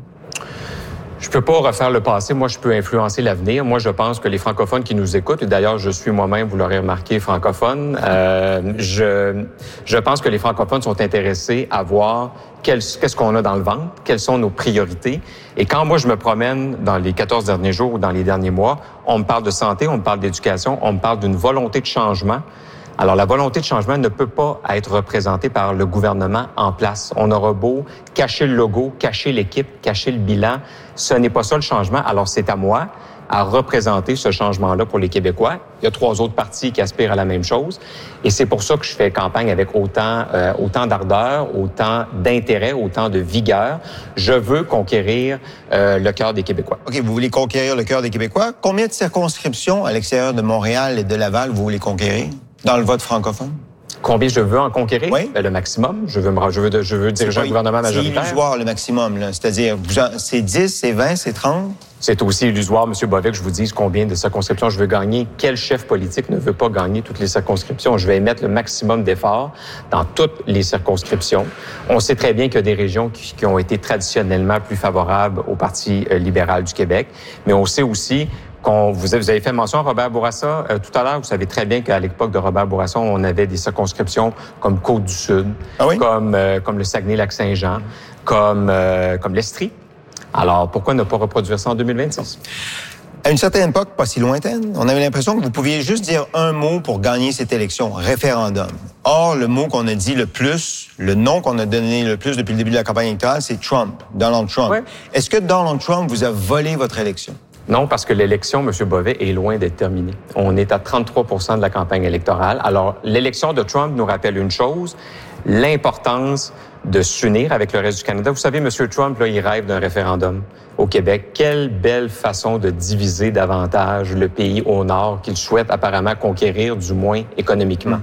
Je peux pas refaire le passé. Moi, je peux influencer l'avenir. Moi, je pense que les francophones qui nous écoutent, et d'ailleurs, je suis moi-même, vous l'aurez remarqué, francophone, euh, je, je pense que les francophones sont intéressés à voir quel, qu'est-ce qu'on a dans le ventre, quelles sont nos priorités. Et quand moi, je me promène dans les quatorze derniers jours ou dans les derniers mois, on me parle de santé, on me parle d'éducation, on me parle d'une volonté de changement. Alors, la volonté de changement ne peut pas être représentée par le gouvernement en place. On aura beau cacher le logo, cacher l'équipe, cacher le bilan. Ce n'est pas ça le changement. Alors, c'est à moi à représenter ce changement-là pour les Québécois. Il y a trois autres partis qui aspirent à la même chose. Et c'est pour ça que je fais campagne avec autant, euh, autant d'ardeur, autant d'intérêt, autant de vigueur. Je veux conquérir euh, le cœur des Québécois. OK, vous voulez conquérir le cœur des Québécois. Combien de circonscriptions à l'extérieur de Montréal et de Laval vous voulez conquérir dans le vote francophone? Combien je veux en conquérir? Oui. Ben, le maximum. Je veux, me, je veux, je veux diriger un gouvernement majoritaire. C'est illusoire, le maximum. Là. C'est-à-dire, c'est dix, c'est vingt, c'est trente? C'est aussi illusoire, M. Boivin, que je vous dise combien de circonscriptions je veux gagner. Quel chef politique ne veut pas gagner toutes les circonscriptions? Je vais émettre le maximum d'efforts dans toutes les circonscriptions. On sait très bien qu'il y a des régions qui, qui ont été traditionnellement plus favorables au Parti libéral du Québec, mais on sait aussi qu'on, vous avez fait mention à Robert Bourassa euh, tout à l'heure. Vous savez très bien qu'à l'époque de Robert Bourassa, on avait des circonscriptions comme Côte-du-Sud, ah oui? comme, euh, comme le Saguenay-Lac-Saint-Jean, comme, euh, comme l'Estrie. Alors, pourquoi ne pas reproduire ça en deux mille vingt-six? À une certaine époque, pas si lointaine, on avait l'impression que vous pouviez juste dire un mot pour gagner cette élection, référendum. Or, le mot qu'on a dit le plus, le nom qu'on a donné le plus depuis le début de la campagne électorale, c'est Trump, Donald Trump. Ouais. Est-ce que Donald Trump vous a volé votre élection? Non, parce que l'élection, M. Bovet, est loin d'être terminée. On est à trente-trois pour cent de la campagne électorale. Alors, l'élection de Trump nous rappelle une chose, l'importance de s'unir avec le reste du Canada. Vous savez, M. Trump, là, il rêve d'un référendum au Québec. Quelle belle façon de diviser davantage le pays au nord qu'il souhaite apparemment conquérir, du moins économiquement.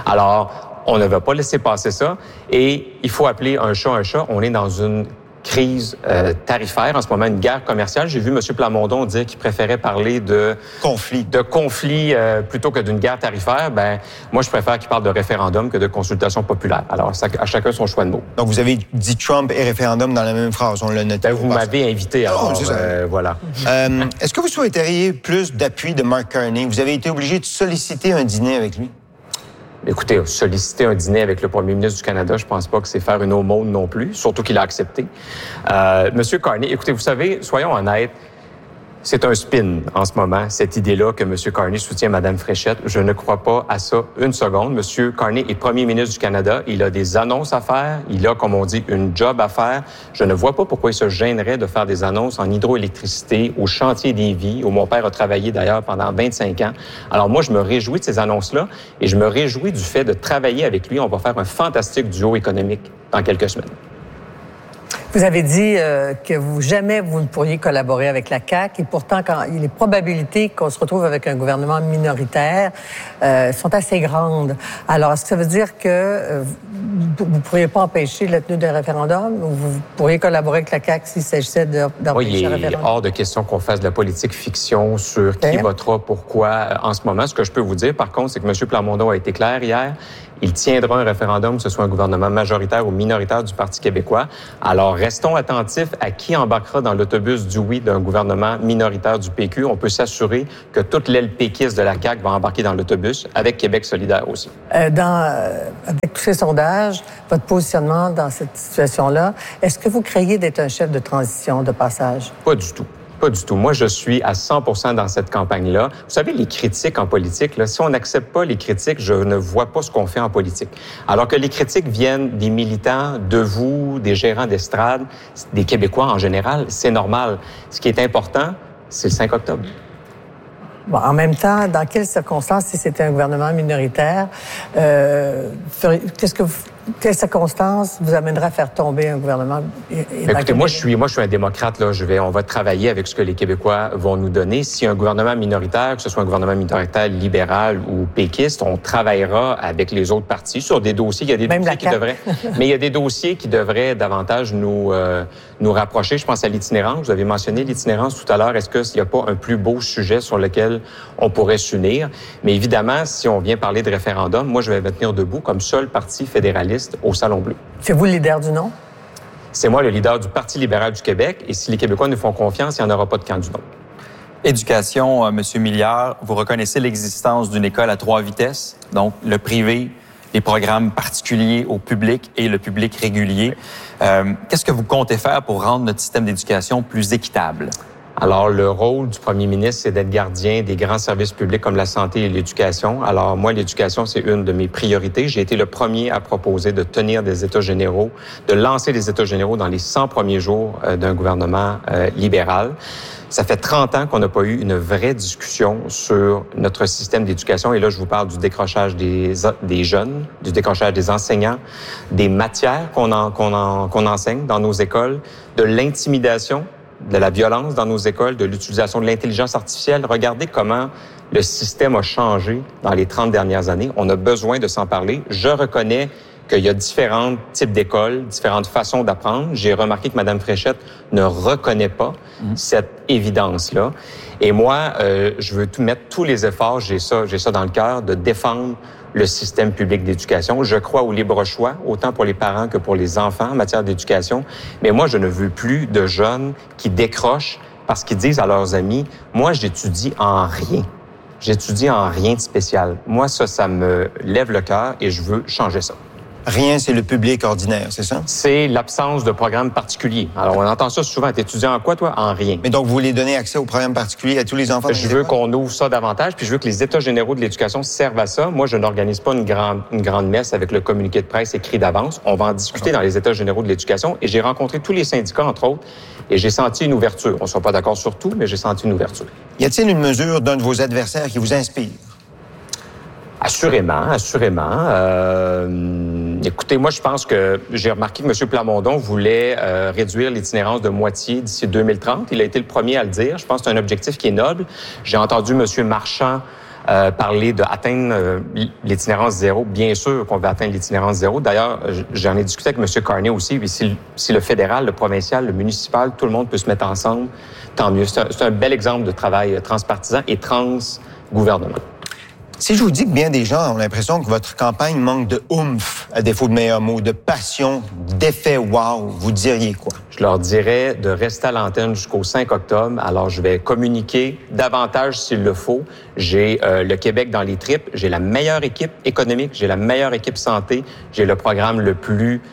Alors, on ne va pas laisser passer ça. Et il faut appeler un chat un chat. On est dans une crise euh, tarifaire, en ce moment une guerre commerciale. J'ai vu M. Plamondon dire qu'il préférait parler de conflit, de conflit euh, plutôt que d'une guerre tarifaire. Ben, moi, je préfère qu'il parle de référendum que de consultation populaire. Alors, ça, à chacun son choix de mots. Donc, vous avez dit Trump et référendum dans la même phrase. On l'a noté. Ben, vous m'avez invité. Alors, oh, euh, voilà. euh, est-ce que vous souhaiteriez plus d'appui de Mark Carney? Vous avez été obligé de solliciter un dîner avec lui? Écoutez, solliciter un dîner avec le premier ministre du Canada, je pense pas que c'est faire une aumône non plus, surtout qu'il a accepté. Euh, Monsieur Carney, écoutez, vous savez, soyons honnêtes, C'est un spin en ce moment, cette idée-là que M. Carney soutient Mme Fréchette. Je ne crois pas à ça une seconde. M. Carney est premier ministre du Canada. Il a des annonces à faire. Il a, comme on dit, une job à faire. Je ne vois pas pourquoi il se gênerait de faire des annonces en hydroélectricité, au chantier des vies, où mon père a travaillé d'ailleurs pendant vingt-cinq ans. Alors moi, je me réjouis de ces annonces-là et je me réjouis du fait de travailler avec lui. On va faire un fantastique duo économique dans quelques semaines. Vous avez dit euh, que vous jamais vous ne pourriez collaborer avec la C A Q et pourtant, quand les probabilités qu'on se retrouve avec un gouvernement minoritaire euh, sont assez grandes. Alors, est-ce que ça veut dire que euh, vous ne pourriez pas empêcher la tenue d'un référendum ou vous pourriez collaborer avec la C A Q s'il s'agissait d'empêcher oui, le référendum? Il est hors de question qu'on fasse de la politique fiction sur qui okay. votera pourquoi en ce moment. Ce que je peux vous dire, par contre, c'est que M. Plamondon a été clair hier. Il tiendra un référendum, que ce soit un gouvernement majoritaire ou minoritaire du Parti québécois. Alors, restons attentifs à qui embarquera dans l'autobus du oui d'un gouvernement minoritaire du P Q. On peut s'assurer que toute l'aile péquiste de la C A Q va embarquer dans l'autobus, avec Québec solidaire aussi. Euh, dans, euh, avec tous ces sondages, votre positionnement dans cette situation-là, est-ce que vous craignez d'être un chef de transition, de passage? Pas du tout. Pas du tout. Moi, je suis à cent pour cent dans cette campagne-là. Vous savez, les critiques en politique, là, si on n'accepte pas les critiques, je ne vois pas ce qu'on fait en politique. Alors que les critiques viennent des militants, de vous, des gérants d'estrade, des Québécois en général, c'est normal. Ce qui est important, c'est le cinq octobre. Bon, en même temps, dans quelles circonstances, si c'était un gouvernement minoritaire, euh, qu'est-ce que vous, quelles circonstances vous amèneraient à faire tomber un gouvernement? Écoutez, moi je suis, moi je suis un démocrate là. Je vais, on va travailler avec ce que les Québécois vont nous donner. Si un gouvernement minoritaire, que ce soit un gouvernement minoritaire libéral ou péquiste, on travaillera avec les autres partis sur des dossiers. Il y a des Même dossiers qui devraient, mais il y a des dossiers qui devraient davantage nous euh, nous rapprocher. Je pense à l'itinérance. Vous avez mentionné l'itinérance tout à l'heure. Est-ce qu'il n'y a pas un plus beau sujet sur lequel on pourrait s'unir? Mais évidemment, si on vient parler de référendum, moi je vais me tenir debout comme seul parti fédéraliste au Salon Bleu. C'est vous le leader du non? C'est moi le leader du Parti libéral du Québec. Et si les Québécois nous font confiance, il n'y en aura pas de camp du non. Éducation, euh, M. Milliard, vous reconnaissez l'existence d'une école à trois vitesses, donc le privé, les programmes particuliers au public et le public régulier. Euh, qu'est-ce que vous comptez faire pour rendre notre système d'éducation plus équitable? Alors, le rôle du premier ministre, c'est d'être gardien des grands services publics comme la santé et l'éducation. Alors, moi, l'éducation, c'est une de mes priorités. J'ai été le premier à proposer de tenir des États généraux, de lancer des États généraux dans les cent premiers jours euh, d'un gouvernement euh, libéral. Ça fait trente ans qu'on n'a pas eu une vraie discussion sur notre système d'éducation. Et là, je vous parle du décrochage des, des jeunes, du décrochage des enseignants, des matières qu'on, en, qu'on, en, qu'on enseigne dans nos écoles, de l'intimidation, de la violence dans nos écoles, de l'utilisation de l'intelligence artificielle. Regardez comment le système a changé dans les trente dernières années. On a besoin de s'en parler. Je reconnais qu'il y a différents types d'écoles, différentes façons d'apprendre. J'ai remarqué que Mme Fréchette ne reconnaît pas mmh. cette évidence-là. Et moi, euh, je veux tout mettre tous les efforts, j'ai ça, j'ai ça dans le cœur, de défendre le système public d'éducation. Je crois au libre choix, autant pour les parents que pour les enfants en matière d'éducation. Mais moi, je ne veux plus de jeunes qui décrochent parce qu'ils disent à leurs amis, « Moi, j'étudie en rien. J'étudie en rien de spécial. » Moi, ça, ça me lève le cœur et je veux changer ça. Rien, c'est le public ordinaire, c'est ça? C'est l'absence de programme particulier. Alors, on entend ça souvent. T'es étudiant en quoi, toi? En rien. Mais donc, vous voulez donner accès au programme particulier à tous les enfants? Je veux qu'on ouvre ça davantage, puis je veux que les États généraux de l'éducation servent à ça. Moi, je n'organise pas une grande, une grande messe avec le communiqué de presse écrit d'avance. On va en discuter okay. dans les États généraux de l'éducation. Et j'ai rencontré tous les syndicats, entre autres, et j'ai senti une ouverture. On ne sera pas d'accord sur tout, mais j'ai senti une ouverture. Y a-t-il une mesure d'un de vos adversaires qui vous inspire? Assurément, assurément. Euh, écoutez, moi, je pense que j'ai remarqué que M. Plamondon voulait euh, réduire l'itinérance de moitié d'ici deux mille trente. Il a été le premier à le dire. Je pense que c'est un objectif qui est noble. J'ai entendu M. Marchand euh, parler d'atteindre euh, l'itinérance zéro. Bien sûr qu'on veut atteindre l'itinérance zéro. D'ailleurs, j'en ai discuté avec M. Carney aussi. Si, si le fédéral, le provincial, le municipal, tout le monde peut se mettre ensemble, tant mieux. C'est un, c'est un bel exemple de travail transpartisan et transgouvernement. Si je vous dis que bien des gens ont l'impression que votre campagne manque de oomph, à défaut de meilleurs mots, de passion, d'effet wow, vous diriez quoi? Je leur dirais de rester à l'antenne jusqu'au cinq octobre. Alors, je vais communiquer davantage s'il le faut. J'ai euh, le Québec dans les tripes. J'ai la meilleure équipe économique. J'ai la meilleure équipe santé. J'ai le programme le plus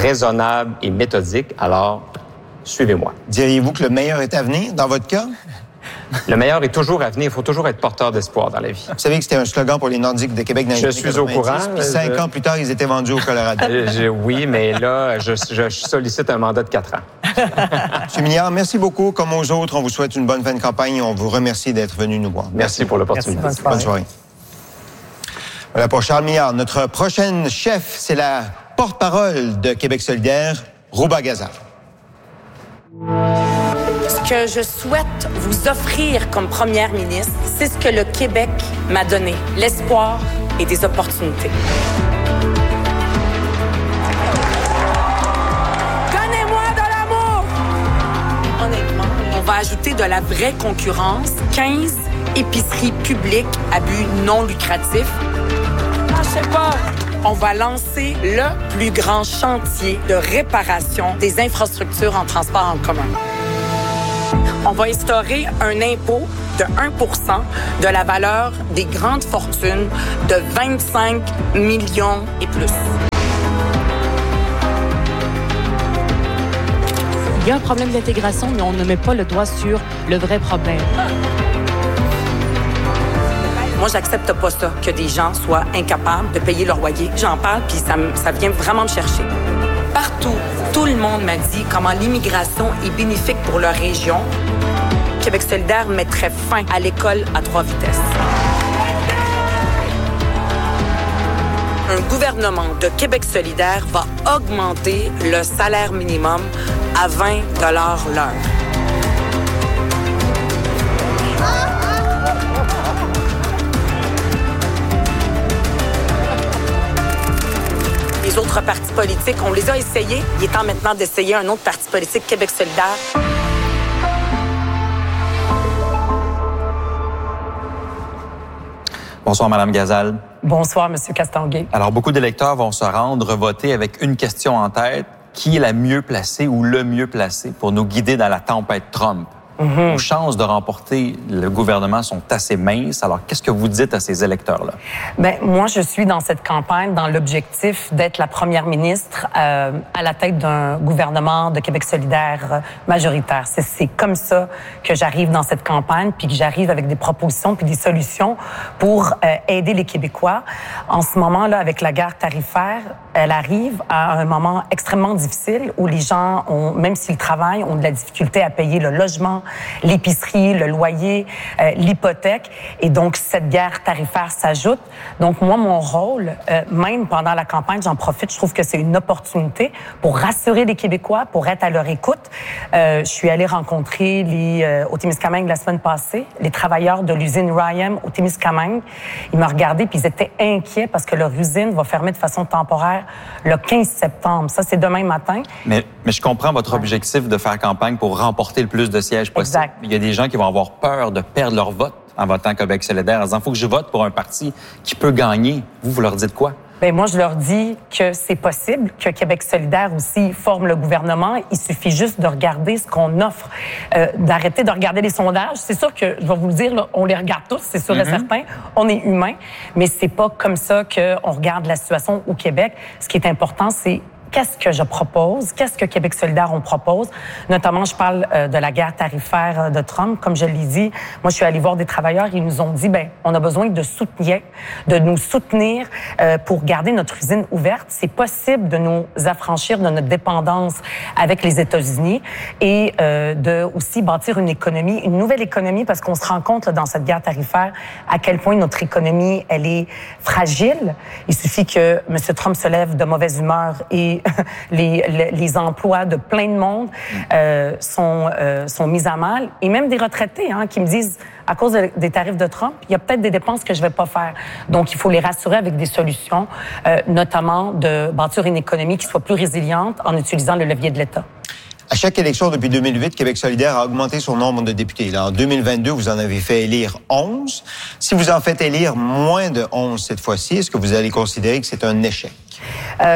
raisonnable et méthodique. Alors, suivez-moi. Diriez-vous que le meilleur est à venir dans votre cas? Le meilleur est toujours à venir. Il faut toujours être porteur d'espoir dans la vie. Vous savez que c'était un slogan pour les Nordiques de Québec dans les Je années suis au courant. Puis cinq je... ans plus tard, ils étaient vendus au Colorado. je, oui, mais là, je, je sollicite un mandat de quatre ans. M. Mignard, merci beaucoup. Comme aux autres, on vous souhaite une bonne fin de campagne. On vous remercie d'être venu nous voir. Merci, merci pour l'opportunité. Bonne soirée. Bonne soirée. Voilà pour Charles Mignard. Notre prochaine chef, c'est la porte-parole de Québec solidaire, Rouba Gazal. Ce que je souhaite vous offrir comme première ministre, c'est ce que le Québec m'a donné, l'espoir et des opportunités. Donnez-moi de l'amour! Honnêtement, on va ajouter de la vraie concurrence, quinze épiceries publiques à but non lucratif. Ah, je sais pas. On va lancer le plus grand chantier de réparation des infrastructures en transport en commun. On va instaurer un impôt de un pour cent de la valeur des grandes fortunes de vingt-cinq millions et plus. Il y a un problème d'intégration, mais on ne met pas le doigt sur le vrai problème. Moi, j'accepte pas ça, que des gens soient incapables de payer leur loyer. J'en parle, puis ça, ça vient vraiment me chercher. Partout, tout le monde m'a dit comment l'immigration est bénéfique pour leur région. Québec solidaire mettrait fin à l'école à trois vitesses. Un gouvernement de Québec solidaire va augmenter le salaire minimum à vingt dollars l'heure. Les autres partis politiques, on les a essayés. Il est temps maintenant d'essayer un autre parti politique, Québec solidaire. Bonsoir, Mme Gazal. Bonsoir, M. Castonguay. Alors, beaucoup d'électeurs vont se rendre voter avec une question en tête. Qui est la mieux placée ou le mieux placé pour nous guider dans la tempête Trump? Mm-hmm. Nos chances de remporter le gouvernement sont assez minces. Alors, qu'est-ce que vous dites à ces électeurs-là? Bien, moi, je suis dans cette campagne dans l'objectif d'être la première ministre euh, à la tête d'un gouvernement de Québec solidaire euh, majoritaire. C'est, c'est comme ça que j'arrive dans cette campagne, puis que j'arrive avec des propositions puis des solutions pour euh, aider les Québécois. En ce moment-là, avec la guerre tarifaire, elle arrive à un moment extrêmement difficile où les gens, ont, même s'ils travaillent, ont de la difficulté à payer le logement, l'épicerie, le loyer, euh, l'hypothèque. Et donc, cette guerre tarifaire s'ajoute. Donc, moi, mon rôle, euh, même pendant la campagne, j'en profite, je trouve que c'est une opportunité pour rassurer les Québécois, pour être à leur écoute. Euh, je suis allée rencontrer les, euh, au Témiscamingue la semaine passée, les travailleurs de l'usine Ryam au Témiscamingue. Ils m'ont regardé puis ils étaient inquiets parce que leur usine va fermer de façon temporaire le quinze septembre. Ça, c'est demain matin. Mais, mais je comprends votre ouais. objectif de faire campagne pour remporter le plus de sièges possible. Exact. Il y a des gens qui vont avoir peur de perdre leur vote en votant Québec solidaire, en disant « faut que je vote pour un parti qui peut gagner ». Vous, vous leur dites quoi? Bien, moi, je leur dis que c'est possible, que Québec solidaire aussi forme le gouvernement. Il suffit juste de regarder ce qu'on offre, euh, d'arrêter de regarder les sondages. C'est sûr que, je vais vous le dire, là, on les regarde tous, c'est sûr mm-hmm. et certain. On est humain, mais c'est pas comme ça qu'on regarde la situation au Québec. Ce qui est important, c'est qu'est-ce que je propose, qu'est-ce que Québec solidaire on propose. Notamment, je parle euh, de la guerre tarifaire de Trump. Comme je l'ai dit, moi, je suis allée voir des travailleurs. Ils nous ont dit, ben, on a besoin de soutien, de nous soutenir euh, pour garder notre usine ouverte. C'est possible de nous affranchir de notre dépendance avec les États-Unis et euh, de aussi bâtir une économie, une nouvelle économie, parce qu'on se rend compte là, dans cette guerre tarifaire à quel point notre économie, elle est fragile. Il suffit que M. Trump se lève de mauvaise humeur et Les, les, les emplois de plein de monde euh, sont, euh, sont mis à mal. Et même des retraités hein, qui me disent, à cause de, des tarifs de Trump, il y a peut-être des dépenses que je ne vais pas faire. Donc, il faut les rassurer avec des solutions, euh, notamment de bâtir une économie qui soit plus résiliente en utilisant le levier de l'État. À chaque élection depuis deux mille huit, Québec solidaire a augmenté son nombre de députés. Là, en deux mille vingt-deux, vous en avez fait élire onze. Si vous en faites élire moins de onze cette fois-ci, est-ce que vous allez considérer que c'est un échec? Euh,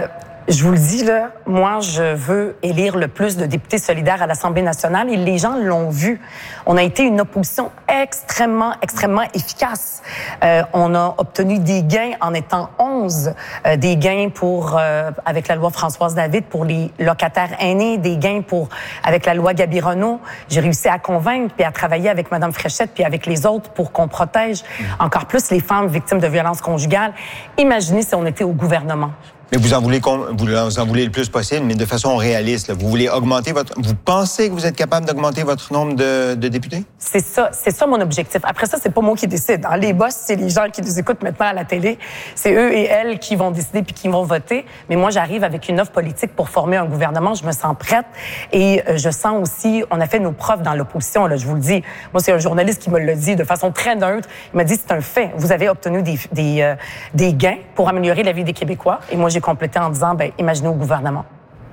Je vous le dis, là, moi, je veux élire le plus de députés solidaires à l'Assemblée nationale et les gens l'ont vu. On a été une opposition extrêmement, extrêmement efficace. Euh, on a obtenu des gains en étant onze, euh, des gains pour, euh, avec la loi Françoise David pour les locataires aînés, des gains pour, avec la loi Gabi-Renaud. J'ai réussi à convaincre puis à travailler avec Mme Fréchette puis avec les autres pour qu'on protège encore plus les femmes victimes de violences conjugales. Imaginez si on était au gouvernement. Mais vous en voulez vous en voulez le plus possible, mais de façon réaliste. Là. Vous voulez augmenter votre... Vous pensez que vous êtes capable d'augmenter votre nombre de, de députés? C'est ça, c'est ça mon objectif. Après ça, c'est pas moi qui décide. Hein. Les boss, c'est les gens qui nous écoutent maintenant à la télé. C'est eux et elles qui vont décider puis qui vont voter. Mais moi, j'arrive avec une offre politique pour former un gouvernement. Je me sens prête et euh, je sens aussi... On a fait nos preuves dans l'opposition, là, je vous le dis. Moi, c'est un journaliste qui me l'a dit de façon très neutre. Il m'a dit, c'est un fait. Vous avez obtenu des, des, euh, des gains pour améliorer la vie des Québécois. Et moi, j'ai complété en disant, ben, imaginez au gouvernement.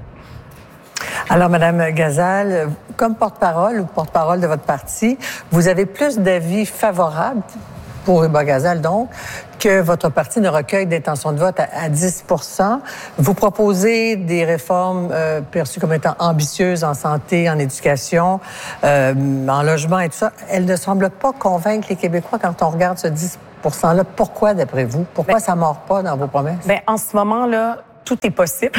Alors, Madame Gazal, comme porte-parole ou porte-parole de votre parti, vous avez plus d'avis favorables pour Hubert Gazal, donc, que votre parti ne recueille d'intention de vote à, à dix pour cent. Vous proposez des réformes euh, perçues comme étant ambitieuses en santé, en éducation, euh, en logement et tout ça. Elles ne semblent pas convaincre les Québécois quand on regarde ce dix pour cent-là. Pourquoi, d'après vous? Pourquoi ben, ça ne mord pas dans vos promesses? Bien, en ce moment-là, tout est possible.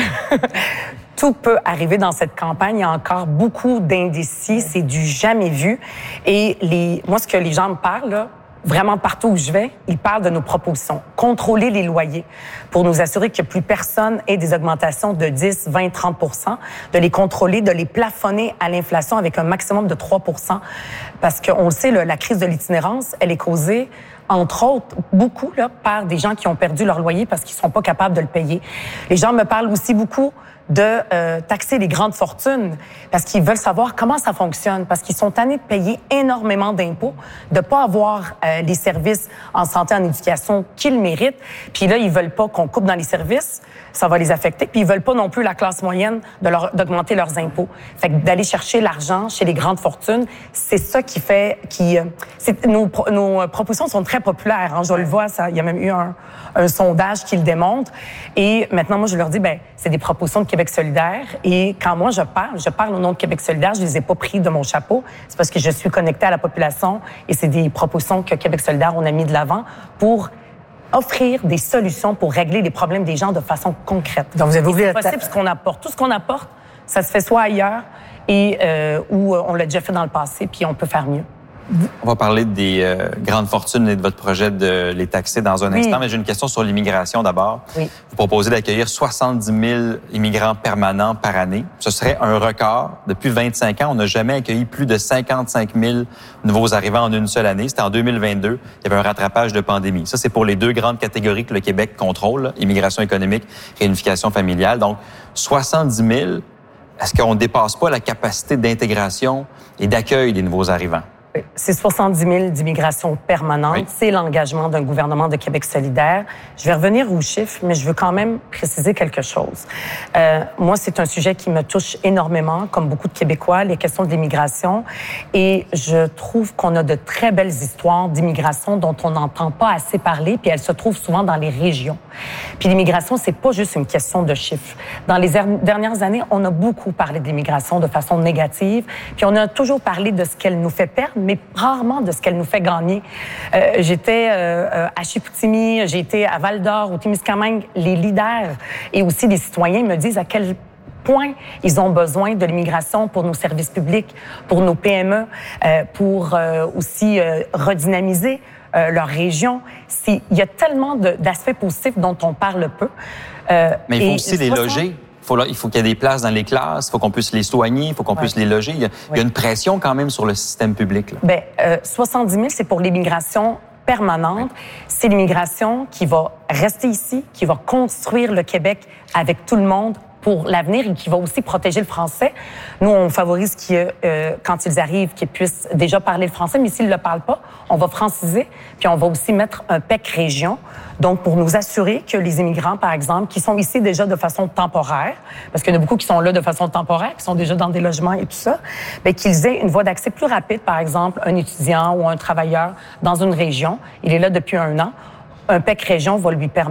Tout peut arriver dans cette campagne. Il y a encore beaucoup d'indécis. C'est du jamais vu. Et les, moi, ce que les gens me parlent, là, vraiment partout où je vais, ils parlent de nos propositions. Contrôler les loyers pour nous assurer que plus personne ait des augmentations de dix, vingt, trente pour cent, de les contrôler, de les plafonner à l'inflation avec un maximum de trois pour cent. Parce qu'on le sait, là, la crise de l'itinérance, elle est causée entre autres, beaucoup là, par des gens qui ont perdu leur loyer parce qu'ils ne sont pas capables de le payer. Les gens me parlent aussi beaucoup de euh, taxer les grandes fortunes parce qu'ils veulent savoir comment ça fonctionne, parce qu'ils sont tannés de payer énormément d'impôts, de pas avoir euh, les services en santé, en éducation qu'ils méritent. Puis là, ils veulent pas qu'on coupe dans les services, ça va les affecter. Puis ils veulent pas non plus la classe moyenne de leur, d'augmenter leurs impôts. Fait que d'aller chercher l'argent chez les grandes fortunes, c'est ça qui fait... qui euh, c'est, nos, nos propositions sont très populaires. Hein, je le vois, ça, il y a même eu un, un sondage qui le démontre. Et maintenant, moi, je leur dis, ben c'est des propositions de Québec solidaire. Et quand moi, je parle, je parle au nom de Québec solidaire, je les ai pas pris de mon chapeau. C'est parce que je suis connectée à la population et c'est des propositions que Québec solidaire, on a mis de l'avant pour offrir des solutions pour régler les problèmes des gens de façon concrète. Donc, vous avez oublié c'est possible ta... ce qu'on apporte. Tout ce qu'on apporte, ça se fait soit ailleurs et euh, ou on l'a déjà fait dans le passé, puis on peut faire mieux. On va parler des euh, grandes fortunes et de votre projet de les taxer dans un oui. instant, mais j'ai une question sur l'immigration d'abord. Oui. Vous proposez d'accueillir soixante-dix mille immigrants permanents par année. Ce serait un record. Depuis vingt-cinq ans, on n'a jamais accueilli plus de cinquante-cinq mille nouveaux arrivants en une seule année. C'était en deux mille vingt-deux. Il y avait un rattrapage de pandémie. Ça, c'est pour les deux grandes catégories que le Québec contrôle, là, immigration économique, réunification familiale. Donc, soixante-dix mille, est-ce qu'on ne dépasse pas la capacité d'intégration et d'accueil des nouveaux arrivants? C'est soixante-dix mille d'immigration permanente. Oui. C'est l'engagement d'un gouvernement de Québec solidaire. Je vais revenir aux chiffres, mais je veux quand même préciser quelque chose. Euh, moi, c'est un sujet qui me touche énormément, comme beaucoup de Québécois, les questions de l'immigration. Et je trouve qu'on a de très belles histoires d'immigration dont on n'entend pas assez parler, puis elles se trouvent souvent dans les régions. Puis l'immigration, c'est pas juste une question de chiffres. Dans les dernières années, on a beaucoup parlé de l'immigration de façon négative, puis on a toujours parlé de ce qu'elle nous fait perdre, mais rarement de ce qu'elle nous fait gagner. Euh, j'étais euh, à Chicoutimi, j'ai été à Val-d'Or, au Témiscamingue. Les leaders et aussi les citoyens me disent à quel point ils ont besoin de l'immigration pour nos services publics, pour nos P M E, euh, pour euh, aussi euh, redynamiser euh, leur région. C'est, il y a tellement de, d'aspects positifs dont on parle peu. Euh, Mais il faut aussi les loger. Faut, il faut qu'il y ait des places dans les classes, il faut qu'on puisse les soigner, il faut qu'on ouais. puisse les loger. Il y, a, oui. il y a une pression quand même sur le système public. Là. Bien, euh, soixante-dix mille, c'est pour l'immigration permanente. Oui. C'est l'immigration qui va rester ici, qui va construire le Québec avec tout le monde pour l'avenir et qui va aussi protéger le français. Nous, on favorise qu'ils, euh, quand ils arrivent, qu'ils puissent déjà parler le français, mais s'ils ne le parlent pas, on va franciser, puis on va aussi mettre un P E C région, donc pour nous assurer que les immigrants, par exemple, qui sont ici déjà de façon temporaire, parce qu'il y en a beaucoup qui sont là de façon temporaire, qui sont déjà dans des logements et tout ça, bien, qu'ils aient une voie d'accès plus rapide, par exemple, un étudiant ou un travailleur dans une région, il est là depuis un an, un P E C région va lui permettre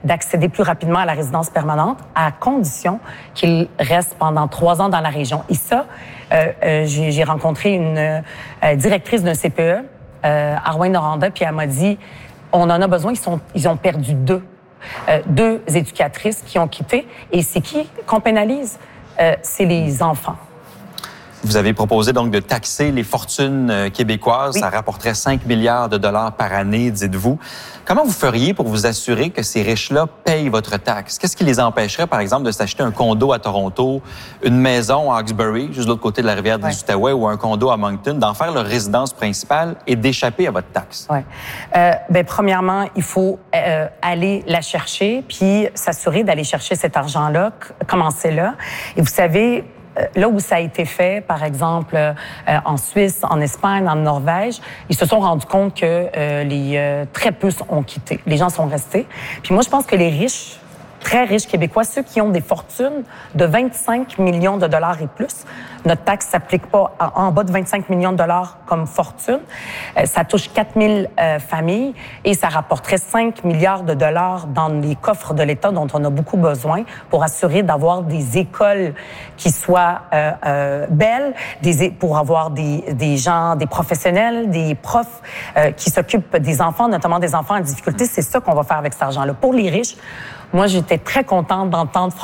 d'accéder plus rapidement à la résidence permanente à condition qu'ils restent pendant trois ans dans la région. Et ça, euh, euh, j'ai, j'ai rencontré une euh, directrice d'un C P E, euh, Arwen Noranda, puis elle m'a dit, on en a besoin, ils, sont, ils ont perdu deux. Euh, deux éducatrices qui ont quitté. Et c'est qui qu'on pénalise? Euh, c'est les enfants. Vous avez proposé donc de taxer les fortunes euh, québécoises. Oui. Ça rapporterait cinq milliards de dollars par année, dites-vous. Comment vous feriez pour vous assurer que ces riches-là payent votre taxe? Qu'est-ce qui les empêcherait, par exemple, de s'acheter un condo à Toronto, une maison à Hawkesbury, juste de l'autre côté de la rivière des Outaouais, ou un condo à Moncton, d'en faire leur résidence principale et d'échapper à votre taxe? Oui. Euh, ben, premièrement, il faut euh, aller la chercher, puis s'assurer d'aller chercher cet argent-là, commencer là. Et vous savez, là où ça a été fait, par exemple, euh, en Suisse, en Espagne, en Norvège, ils se sont rendus compte que euh, les euh, très peu ont quitté. Les gens sont restés. Puis moi, je pense que les riches, très riches Québécois, ceux qui ont des fortunes de vingt-cinq millions de dollars et plus, notre taxe s'applique pas en bas de vingt-cinq millions de dollars comme fortune. Euh, ça touche quatre mille euh, familles et ça rapporterait cinq milliards de dollars dans les coffres de l'État dont on a beaucoup besoin pour assurer d'avoir des écoles qui soient euh, euh, belles, des, pour avoir des, des gens, des professionnels, des profs euh, qui s'occupent des enfants, notamment des enfants en difficulté. C'est ça qu'on va faire avec cet argent-là. Pour les riches, moi, j'étais très contente d'entendre